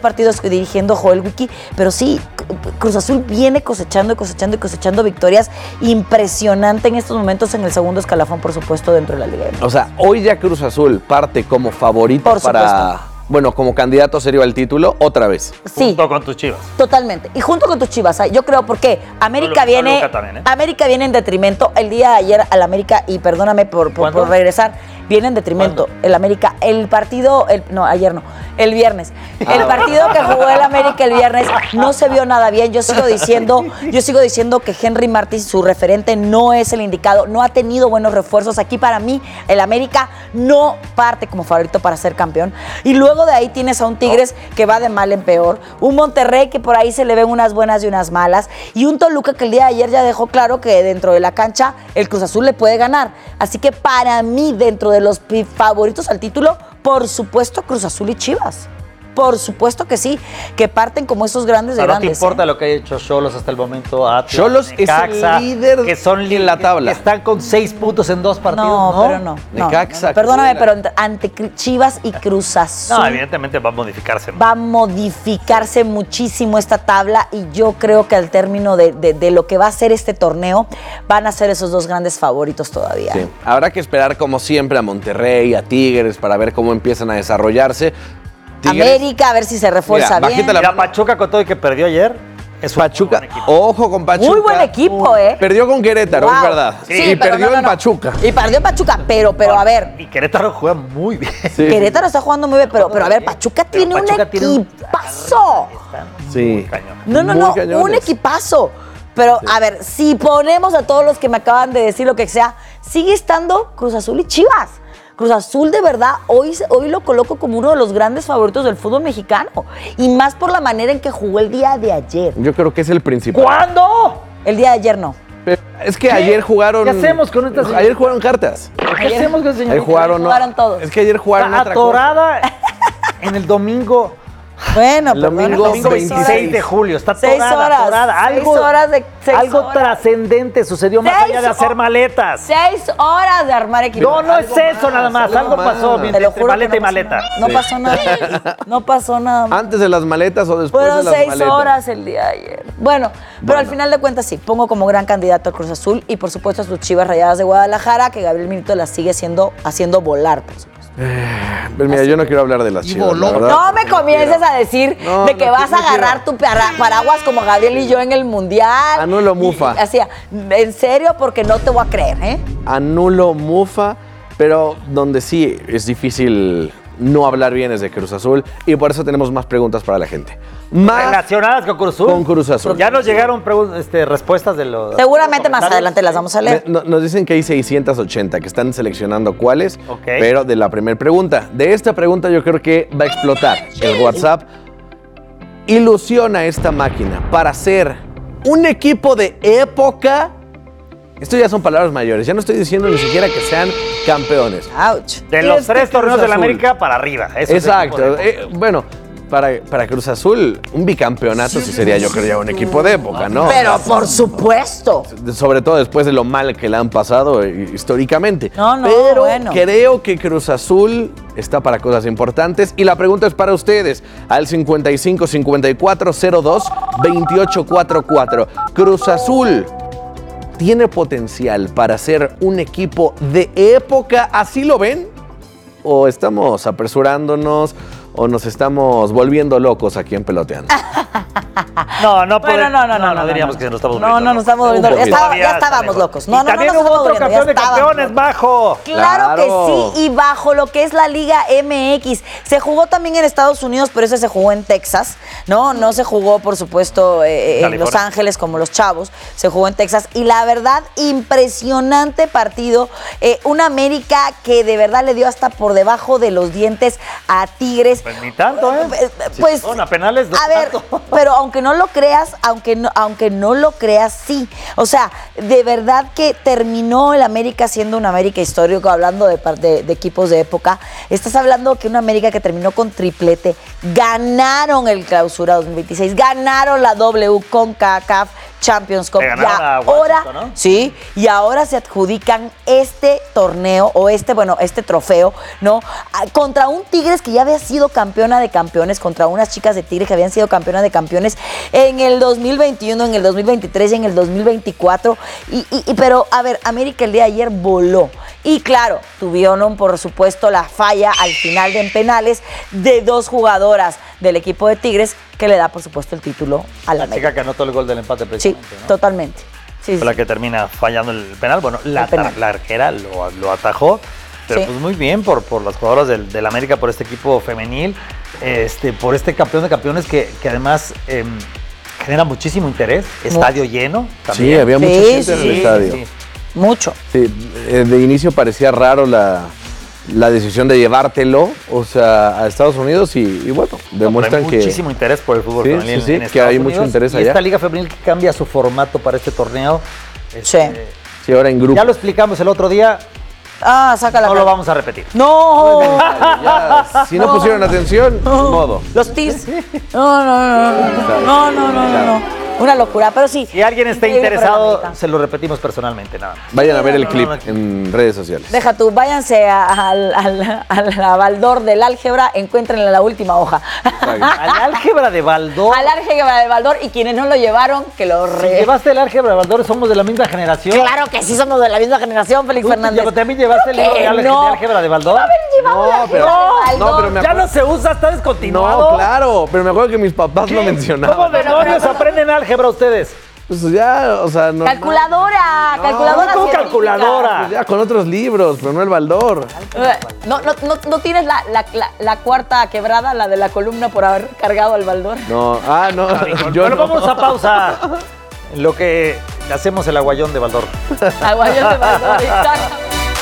Joel Wiki. Pero sí, Cruz Azul viene cosechando victorias impresionante en estos momentos en el segundo escalafón, por supuesto, dentro de la Liga. O sea, hoy ya Cruz Azul parte como favorito como candidato serio al título, otra vez. Sí. Junto con tus Chivas. Totalmente. Y junto con tus Chivas, yo creo, porque América viene en detrimento. El día de ayer al América, y perdóname por regresar, viene en detrimento. ¿Cuándo? El América, el partido, ayer no, el viernes. El partido que jugó el América el viernes no se vio nada bien. Yo sigo diciendo que Henry Martín, su referente, no es el indicado, no ha tenido buenos refuerzos. Aquí para mí, el América no parte como favorito para ser campeón. Y luego de ahí tienes a un Tigres que va de mal en peor, un Monterrey que por ahí se le ven unas buenas y unas malas, y un Toluca que el día de ayer ya dejó claro que dentro de la cancha el Cruz Azul le puede ganar. Así que para mí, dentro de los favoritos al título, por supuesto Cruz Azul y Chivas. Por supuesto que sí, que parten como esos grandes de grandes. No te importa lo que haya hecho Xolos hasta el momento. Xolos es el líder que son en la tabla. Que están con 6 puntos en 2 partidos. No. Necaxa, perdóname, pero ante Chivas y Cruz Azul. No, evidentemente va a modificarse. Va a modificarse muchísimo esta tabla, y yo creo que al término de lo que va a ser este torneo, van a ser esos dos grandes favoritos todavía. Sí. Habrá que esperar, como siempre, a Monterrey, a Tigres, para ver cómo empiezan a desarrollarse. Tigres. América, a ver si se refuerza bien. La Pachuca, con todo y que perdió ayer, es Pachuca. Ojo con Pachuca. Muy buen equipo, Perdió con Querétaro, es verdad. Sí, y perdió en Pachuca. Y perdió en Pachuca, pero a ver. Y Querétaro juega muy bien. Sí. Querétaro está jugando muy bien, pero a ver, Pachuca tiene un equipazo. Sí. Un equipazo. Pero, a ver, si ponemos a todos los que me acaban de decir lo que sea, sigue estando Cruz Azul y Chivas. Cruz Azul, de verdad, hoy lo coloco como uno de los grandes favoritos del fútbol mexicano. Y más por la manera en que jugó el día de ayer. Yo creo que es el principal. ¿Cuándo? El día de ayer no. Pero es que ayer jugaron... ¿Qué hacemos con estas? Ayer jugaron cartas. ¿Qué hacemos con el señor? Ayer jugaron todos. Es que ayer jugaron otra atorada en el domingo. Bueno, el domingo 26 de julio. Está 6 horas. Atorada. Algo trascendente sucedió más allá de hacer maletas. 6 horas de armar equipo. No es eso nada más. Algo pasó entre maleta y maleta. No pasó nada. No pasó nada. ¿Antes de las maletas o después de las maletas? Fueron 6 horas el día de ayer. Bueno, pero al final de cuentas sí, pongo como gran candidato a Cruz Azul, y por supuesto a sus Chivas Rayadas de Guadalajara, que Gabriel Milito las sigue haciendo volar, por supuesto. Pues mira, yo no quiero hablar de las Chivas, la verdad. No me comiences a decir de que vas a agarrar tu paraguas como Gabriel y yo en el Mundial. Anulo Mufa. Así, en serio, porque no te voy a creer, ¿eh? Anulo Mufa, pero donde sí es difícil no hablar bien es de Cruz Azul, y por eso tenemos más preguntas para la gente. Más relacionadas con Cruz Azul. Con Cruz Azul. Ya nos llegaron respuestas de los... Seguramente más adelante las vamos a leer. Nos dicen que hay 680, que están seleccionando cuáles, pero de la primera pregunta. De esta pregunta yo creo que va a explotar el WhatsApp. Ilusiona esta máquina para ser un equipo de época. Esto ya son palabras mayores. Ya no estoy diciendo ni siquiera que sean campeones. Ouch. De los 3 torneos de la América para arriba. Eso. Exacto. Bueno, para Cruz Azul, un bicampeonato sí sería, yo creo, ya un equipo de época, ¿no? Pero por supuesto. Sobre todo después de lo mal que le han pasado históricamente. No, pero bueno. creo que Cruz Azul está para cosas importantes. Y la pregunta es para ustedes, al 55 54 02 28 44. Cruz Azul tiene potencial para ser un equipo de época, ¿así lo ven? ¿O estamos apresurándonos o nos estamos volviendo locos aquí en Peloteando? No diríamos que nos estamos volviendo locos. No, nos estamos volviendo locos. Ya estábamos locos. No, también no hubo otro campeón de campeones, Majo. Claro que sí, y bajo lo que es la Liga MX. Se jugó también en Estados Unidos, pero ese se jugó en Texas, ¿no? No se jugó, por supuesto, en Los Ángeles como los Chavos. Se jugó en Texas. Y la verdad, impresionante partido. Una América que de verdad le dio hasta por debajo de los dientes a Tigres. Pues ni tanto, ¿eh? Pues, sí, a penales no. A ver, pero aunque no lo creas, aunque no lo creas, sí. O sea, de verdad que terminó el América siendo un América histórico, hablando de equipos de época. Estás hablando que una América que terminó con triplete, ganaron el Clausura 2026, ganaron la CONCACAF Champions Cup. Sí, y ahora se adjudican este torneo o este trofeo, ¿no? Contra un Tigres que ya había sido campeona de campeones, contra unas chicas de Tigres que habían sido campeonas de campeones en el 2021, en el 2023 y en el 2024. Pero, a ver, América el día de ayer voló. Y claro, tuvieron, por supuesto, la falla al final de en penales de dos jugadoras del equipo de Tigres que le da, por supuesto, el título a la América. Chica que anotó el gol del empate precisamente, Sí, ¿no? totalmente. Sí, Fue la que termina fallando el penal. Bueno, la arquera lo atajó, pero pues muy bien por las jugadoras del América, por este equipo femenil, por este campeón de campeones que además genera muchísimo interés. Estadio lleno también. Sí, había mucha gente en el estadio. Sí. Mucho. Sí, de inicio parecía raro la decisión de llevártelo, o sea, a Estados Unidos y bueno, demuestran que... Hay muchísimo interés por el fútbol femenil en Estados que hay Unidos, mucho interés allá. Y esta liga femenil que cambia su formato para este torneo. Sí, ahora en grupo. Ya lo explicamos el otro día. Sácala. No lo vamos a repetir. ¡No! Si no pusieron atención, ni modo. Los tirs. No. Una locura, pero sí. Si alguien está interesado, se lo repetimos personalmente, nada más. Vayan a ver el clip en redes sociales. Deja tú, váyanse a la Baldor del álgebra, encuéntrenle la última hoja. ¿Al álgebra de Baldor? Al álgebra de Baldor, y quienes no lo llevaron, que lo Si llevaste el álgebra de Baldor, somos de la misma generación. Claro que sí, somos de la misma generación, Félix Fernández. ¿También llevaste el libro de álgebra de Baldor? No, pero ya no se usa, está descontinuado. No, claro, pero me acuerdo que mis papás lo mencionaban. ¿Cómo demonios aprenden álgebra ustedes? Pues ya, o sea, no. Calculadora. ¿Cómo calculadora? Pues ya con otros libros, pero no el Baldor. ¿No tienes la cuarta quebrada, la de la columna por haber cargado al Baldor? No, no. Bueno, vamos a pausa. En lo que hacemos el aguayón de Baldor. Aguayón de Baldor, exacto.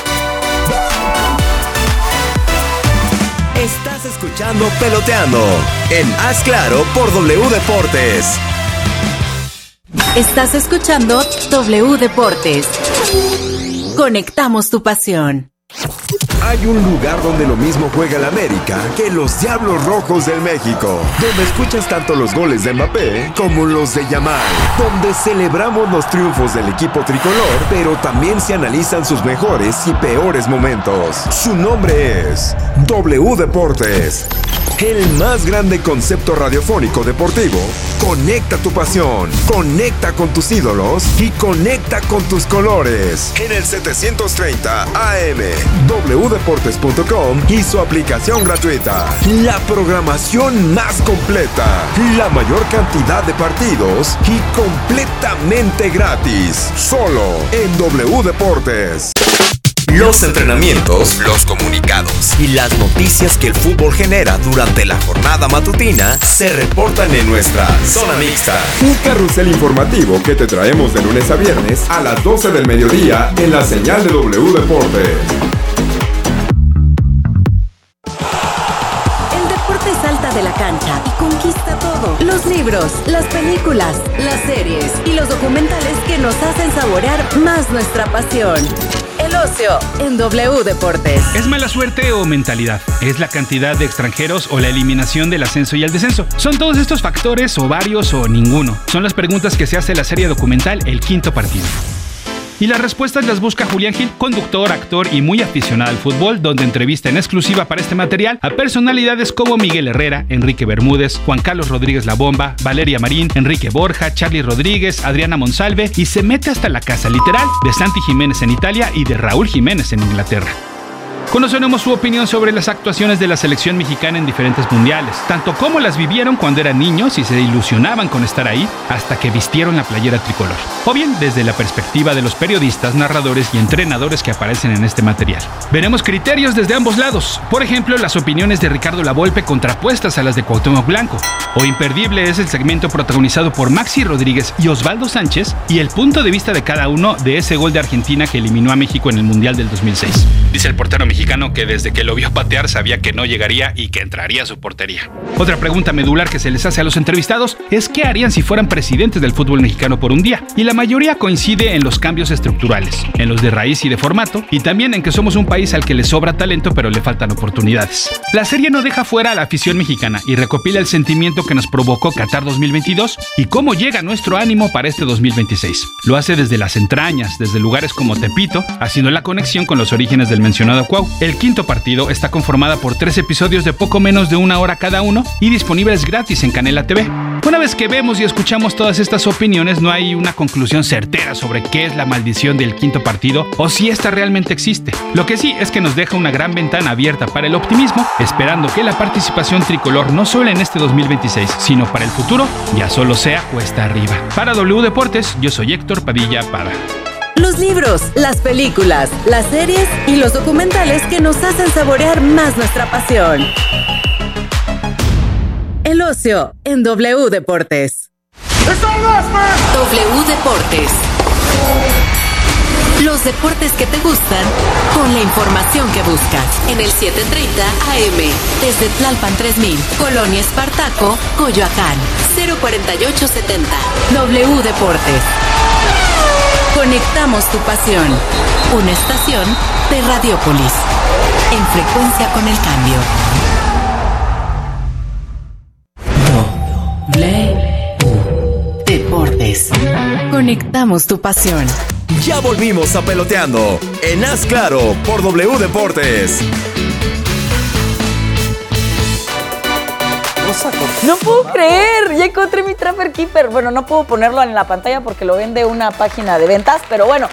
Estás escuchando Peloteando en Haz Claro por W Deportes. Estás escuchando W Deportes. Conectamos tu pasión. Hay un lugar donde lo mismo juega el América que los Diablos Rojos del México, donde escuchas tanto los goles de Mbappé como los de Yamal, donde celebramos los triunfos del equipo tricolor, pero también se analizan sus mejores y peores momentos. Su nombre es W Deportes. El más grande concepto radiofónico deportivo. Conecta tu pasión, conecta con tus ídolos y conecta con tus colores. En el 730 AM, wdeportes.com y su aplicación gratuita. La programación más completa, la mayor cantidad de partidos y completamente gratis. Solo en W Deportes. Los entrenamientos, los comunicados y las noticias que el fútbol genera durante la jornada matutina se reportan en nuestra Zona Mixta. Un carrusel informativo que te traemos de lunes a viernes a las 12 del mediodía en la señal de W Deportes. El deporte salta de la cancha y conquista todo. Los libros, las películas, las series y los documentales que nos hacen saborear más nuestra pasión. El El ocio en W Deportes. ¿Es mala suerte o mentalidad? ¿Es la cantidad de extranjeros o la eliminación del ascenso y el descenso? ¿Son todos estos factores o varios o ninguno? Son las preguntas que se hace la serie documental El Quinto Partido. Y las respuestas las busca Julián Gil, conductor, actor y muy aficionado al fútbol, donde entrevista en exclusiva para este material a personalidades como Miguel Herrera, Enrique Bermúdez, Juan Carlos Rodríguez La Bomba, Valeria Marín, Enrique Borja, Charly Rodríguez, Adriana Monsalve y se mete hasta la casa literal de Santi Jiménez en Italia y de Raúl Jiménez en Inglaterra. Conoceremos su opinión sobre las actuaciones de la selección mexicana en diferentes mundiales, tanto como las vivieron cuando eran niños y se ilusionaban con estar ahí hasta que vistieron la playera tricolor, o bien desde la perspectiva de los periodistas, narradores y entrenadores que aparecen en este material. Veremos criterios desde ambos lados, por ejemplo, las opiniones de Ricardo Lavolpe contrapuestas a las de Cuauhtémoc Blanco, o imperdible es el segmento protagonizado por Maxi Rodríguez y Osvaldo Sánchez y el punto de vista de cada uno de ese gol de Argentina que eliminó a México en el Mundial del 2006. Dice el portero mexicano que desde que lo vio patear sabía que no llegaría y que entraría a su portería. Otra pregunta medular que se les hace a los entrevistados es qué harían si fueran presidentes del fútbol mexicano por un día, y la mayoría coincide en los cambios estructurales, en los de raíz y de formato, y también en que somos un país al que le sobra talento pero le faltan oportunidades. La serie no deja fuera a la afición mexicana y recopila el sentimiento que nos provocó Qatar 2022 y cómo llega nuestro ánimo para este 2026. Lo hace desde las entrañas, desde lugares como Tepito, haciendo la conexión con los orígenes del mencionado Cuau. El Quinto Partido está conformada por 3 episodios de poco menos de 1 hora cada uno y disponibles gratis en Canela TV. Una vez que vemos y escuchamos todas estas opiniones, no hay una conclusión certera sobre qué es la maldición del Quinto Partido o si esta realmente existe. Lo que sí es que nos deja una gran ventana abierta para el optimismo, esperando que la participación tricolor no solo en este 2026, sino para el futuro, ya solo sea cuesta arriba. Para W Deportes, yo soy Héctor Padilla Pada. Los libros, las películas, las series y los documentales que nos hacen saborear más nuestra pasión. El ocio en W Deportes. W Deportes. Los deportes que te gustan con la información que buscas. En el 730 AM. Desde Tlalpan 3000, Colonia Espartaco, Coyoacán. 04870. W Deportes. Conectamos tu pasión. Una estación de Radiópolis. En frecuencia con el cambio. W Deportes. Conectamos tu pasión. Ya volvimos a Peloteando en Haz Claro por W Deportes. No puedo creer, ya encontré mi Trapper Keeper. Bueno, no puedo ponerlo en la pantalla porque lo vende una página de ventas, pero bueno,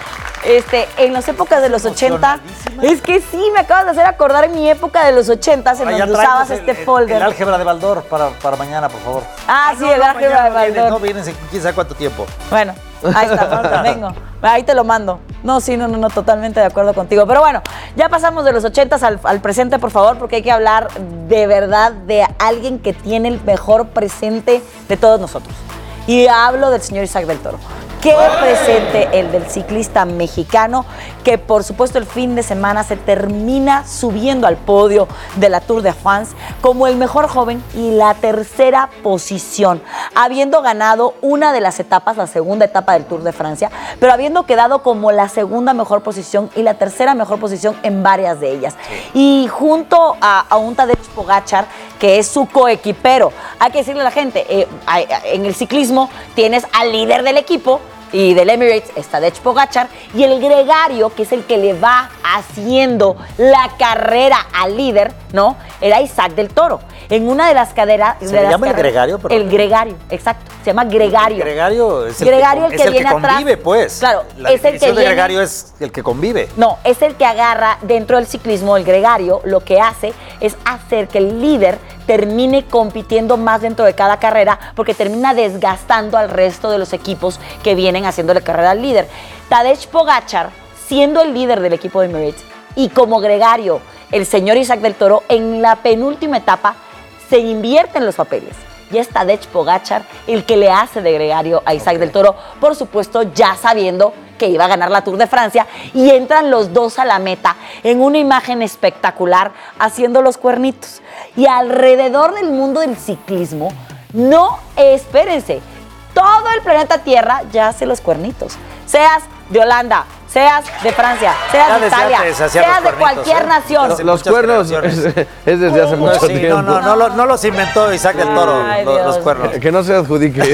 en las épocas de los 80, es que sí, me acabas de hacer acordar en mi época de los 80 en donde usabas este folder. El álgebra de Baldor para mañana, por favor. Ah, sí, el álgebra de Baldor. No vienes en quién sabe cuánto tiempo. Bueno, ahí está, vengo. Ahí te lo mando. No, totalmente de acuerdo contigo. Pero bueno, ya pasamos de los 80s al presente, por favor, porque hay que hablar de verdad de alguien que tiene el mejor presente de todos nosotros. Y hablo del señor Isaac del Toro. Qué presente el del ciclista mexicano, que por supuesto el fin de semana se termina subiendo al podio de la Tour de France como el mejor joven y la tercera posición, habiendo ganado una de las etapas, la segunda etapa del Tour de Francia, pero habiendo quedado como la segunda mejor posición y la tercera mejor posición en varias de ellas. Y junto a un Tadej Pogačar, que es su coequipero. Hay que decirle a la gente, en el ciclismo tienes al líder del equipo, y del Emirates está Tadej Pogačar, y el gregario, que es el que le va haciendo la carrera al líder, ¿no? Era Isaac del Toro. En una de las caderas... ¿Se le llama el gregario? Perdón. El gregario, exacto. Se llama gregario. El gregario es el que viene atrás. Convive, pues. Claro, la es el que viene... gregario es el que convive. No, es el que agarra dentro del ciclismo. El gregario lo que hace es hacer que el líder termine compitiendo más dentro de cada carrera, porque termina desgastando al resto de los equipos que vienen haciéndole carrera al líder. Tadej Pogačar, siendo el líder del equipo de Emirates, y como gregario, el señor Isaac del Toro, en la penúltima etapa se invierten los papeles. Y es Tadej Pogačar el que le hace de gregario a Isaac del Toro, por supuesto ya sabiendo que iba a ganar la Tour de Francia, y entran los dos a la meta en una imagen espectacular haciendo los cuernitos. Y alrededor del mundo del ciclismo, no, espérense, todo el planeta Tierra ya hace los cuernitos. Seas de Holanda, seas de Francia, seas de Italia, seas de cualquier nación. Los cuernos es desde hace mucho tiempo. No los inventó Isaac del Toro, los cuernos. Que no se adjudique.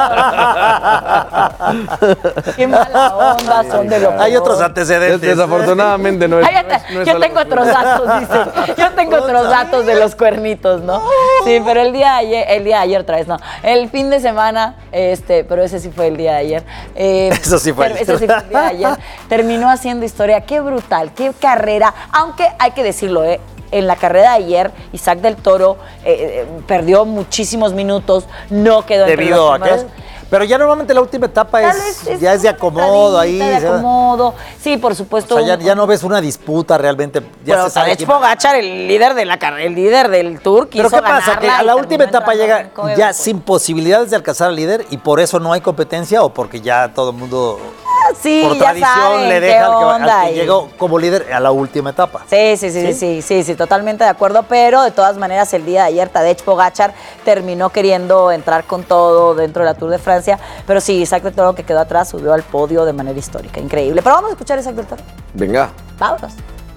Qué mala onda son de los. Hay otros antecedentes. Desafortunadamente no es. Yo tengo otros datos, dice. Yo tengo otros datos de los cuernitos, ¿no? Sí, pero el día de ayer otra vez, no. El fin de semana, pero ese sí fue el día de ayer. Eso sí fue. Ese sí fue el día de ayer. Terminó haciendo historia. Qué brutal, qué carrera. Aunque hay que decirlo, en la carrera de ayer, Isaac del Toro perdió muchísimos minutos, no quedó entre los primeros. ¿Debido a qué? Pero ya normalmente la última etapa ya es de acomodo ahí. De acomodo. Sí, por supuesto. O sea, ya no ves una disputa realmente. Ya pero Tadej Pogačar, el líder de la carrera, el líder del Tour, quiso ¿Pero qué pasa? ¿Que a la última etapa llega ya sin sin posibilidades de alcanzar al líder y por eso no hay competencia o porque ya todo el mundo sí, por tradición ya saben le deja al que y... llegó como líder a la última etapa? Sí, totalmente de acuerdo, pero de todas maneras el día de ayer Tadej Pogačar terminó queriendo entrar con todo dentro de la Tour de Francia, pero sí, Isaac del Toro, que quedó atrás, subió al podio de manera histórica, increíble. Pero vamos a escuchar a Isaac del Toro. Venga. Vámonos.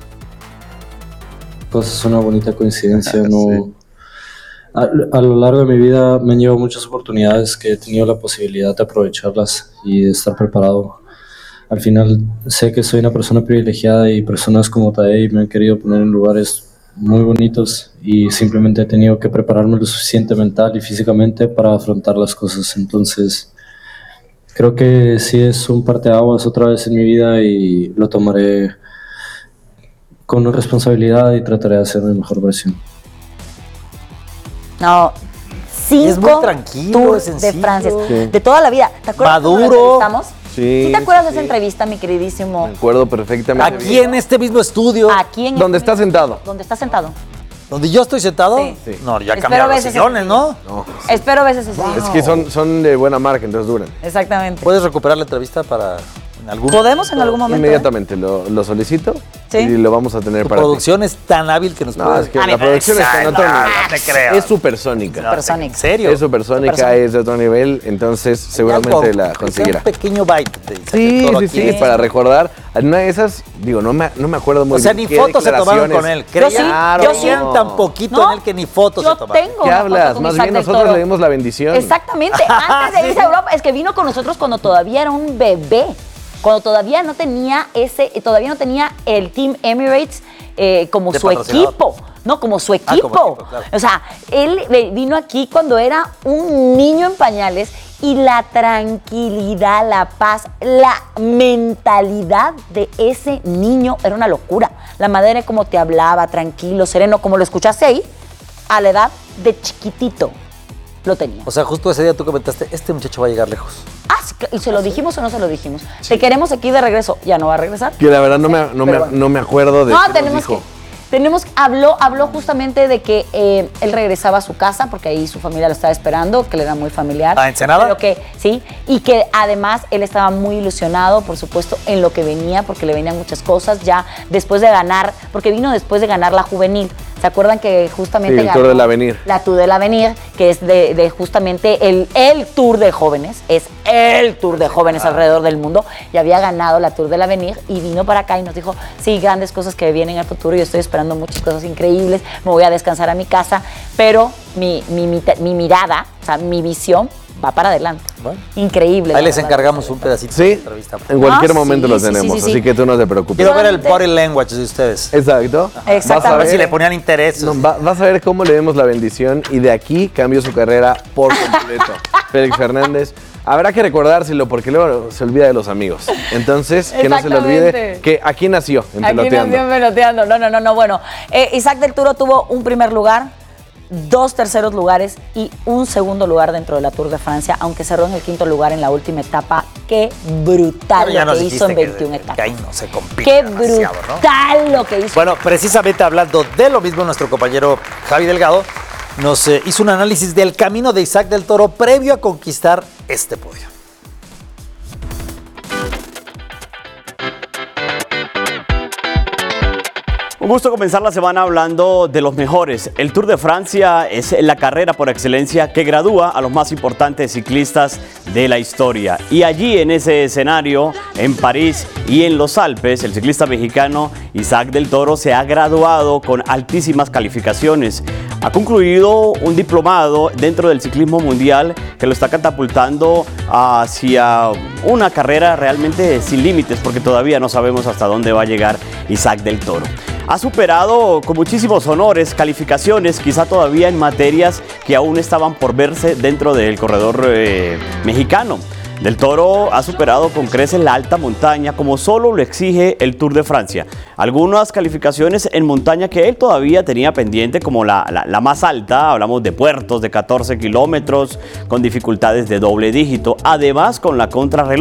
Pues es una bonita coincidencia, ¿no? A lo largo de mi vida me han llevado muchas oportunidades que he tenido la posibilidad de aprovecharlas y de estar preparado. Al final sé que soy una persona privilegiada y personas como Tadej me han querido poner en lugares muy bonitos y simplemente he tenido que prepararme lo suficiente mental y físicamente para afrontar las cosas. Entonces creo que sí es un parteaguas otra vez en mi vida y lo tomaré con responsabilidad y trataré de hacer mi mejor versión. No, 5 es muy tranquilo, Tours es de sencillo. Francia, Sí. de toda la vida. ¿Te acuerdas Maduro. cuando lo entrevistamos? Sí. ¿Te acuerdas de esa entrevista, mi queridísimo? Me acuerdo perfectamente. Aquí en este mismo estudio. Aquí en ¿Dónde está sentado? ¿Dónde está sentado? ¿Donde yo estoy sentado? Sí. No, ya Espero cambiaron los veces sillones, ¿no? No. Espero veces así. Es que son de buena marca, entonces duran. Exactamente. ¿Puedes recuperar la entrevista para en algún ¿Podemos en algún momento? Inmediatamente lo solicito Sí. y lo vamos a tener Tu para ti. producción es tan hábil que nos No, puede... es que la producción está en otro nivel. No te creo. Es supersónica. Supersónica. ¿En serio? Es supersónica, es de otro nivel, entonces seguramente la conseguirá. Un pequeño bite de Isaac Sí, del Toro sí, aquí. sí, para recordar. En una de esas, digo, no me acuerdo muy O sea, bien. ni qué fotos se tomaron declaraciones. con él. Yo sí, Claro. yo sí. Creían tan poquito No, en él que ni fotos Yo se tomaron. tengo ¿Qué una hablas? foto con Más Isaac bien del nosotros Toro. le dimos la bendición. Exactamente, antes de irse a Europa, es que vino con nosotros cuando todavía era un bebé, cuando todavía no tenía el Team Emirates como De su patrocinador. equipo. No, como su equipo. como equipo, claro. O sea, él vino aquí cuando era un niño en pañales y la tranquilidad, la paz, la mentalidad de ese niño era una locura. La manera en cómo te hablaba, tranquilo, sereno, como lo escuchaste ahí, a la edad de chiquitito lo tenía. O sea, justo ese día tú comentaste, este muchacho va a llegar lejos. ¿Y se lo dijimos o no se lo dijimos? Te queremos aquí de regreso. ¿Ya no va a regresar? Que la verdad no bueno. me acuerdo de No, qué nos tenemos dijo. habló justamente de que él regresaba a su casa porque ahí su familia lo estaba esperando, que le era muy familiar. ¿A Ensenada? Pero que sí, y que además él estaba muy ilusionado, por supuesto, en lo que venía, porque le venían muchas cosas ya después de ganar, porque vino después de ganar la juvenil. ¿Se acuerdan que justamente Sí, el Tour del Avenir. La Tour del Avenir, que es de justamente el Tour de jóvenes, es el Tour de jóvenes alrededor del mundo, y había ganado la Tour del Avenir y vino para acá y nos dijo, sí, grandes cosas que vienen al futuro, yo estoy esperando muchas cosas increíbles, me voy a descansar a mi casa, pero mi mirada, o sea, mi visión va para adelante. Bueno. Increíble. Ahí les encargamos un pedacito de Sí, entrevista. en cualquier Ah, momento sí, lo sí, tenemos, sí. así que tú no te preocupes. Quiero ver el body language de ustedes. Exacto. Exactamente. A ver si le ponían interés. No, vas a ver cómo le demos la bendición y de aquí cambió su carrera por completo. Félix Fernández. Habrá que recordárselo porque luego se olvida de los amigos. Entonces, que no se le olvide Exactamente. que aquí nació, en Aquí Peloteando. nació en Peloteando. No. Bueno, Isaac del Toro tuvo un primer lugar, 2 terceros lugares y un segundo lugar dentro de la Tour de Francia, aunque cerró en el 5º lugar en la última etapa. Qué brutal Pero ya lo nos que hizo en dijiste 21 que etapas. ahí no se compite Qué demasiado, brutal lo que hizo. Bueno, precisamente hablando de lo mismo, nuestro compañero Javi Delgado nos hizo un análisis del camino de Isaac del Toro previo a conquistar este podio. Un gusto comenzar la semana hablando de los mejores. El Tour de Francia es la carrera por excelencia que gradúa a los más importantes ciclistas de la historia. Y allí en ese escenario, en París y en los Alpes, el ciclista mexicano Isaac del Toro se ha graduado con altísimas calificaciones. Ha concluido un diplomado dentro del ciclismo mundial que lo está catapultando hacia una carrera realmente sin límites, porque todavía no sabemos hasta dónde va a llegar Isaac del Toro. Ha superado con muchísimos honores, calificaciones, quizá todavía en materias que aún estaban por verse dentro del corredor mexicano. Del Toro ha superado con creces la alta montaña como solo lo exige el Tour de Francia. Algunas calificaciones en montaña que él todavía tenía pendiente, como la más alta, hablamos de puertos de 14 kilómetros con dificultades de doble dígito, además con la contrarreloj.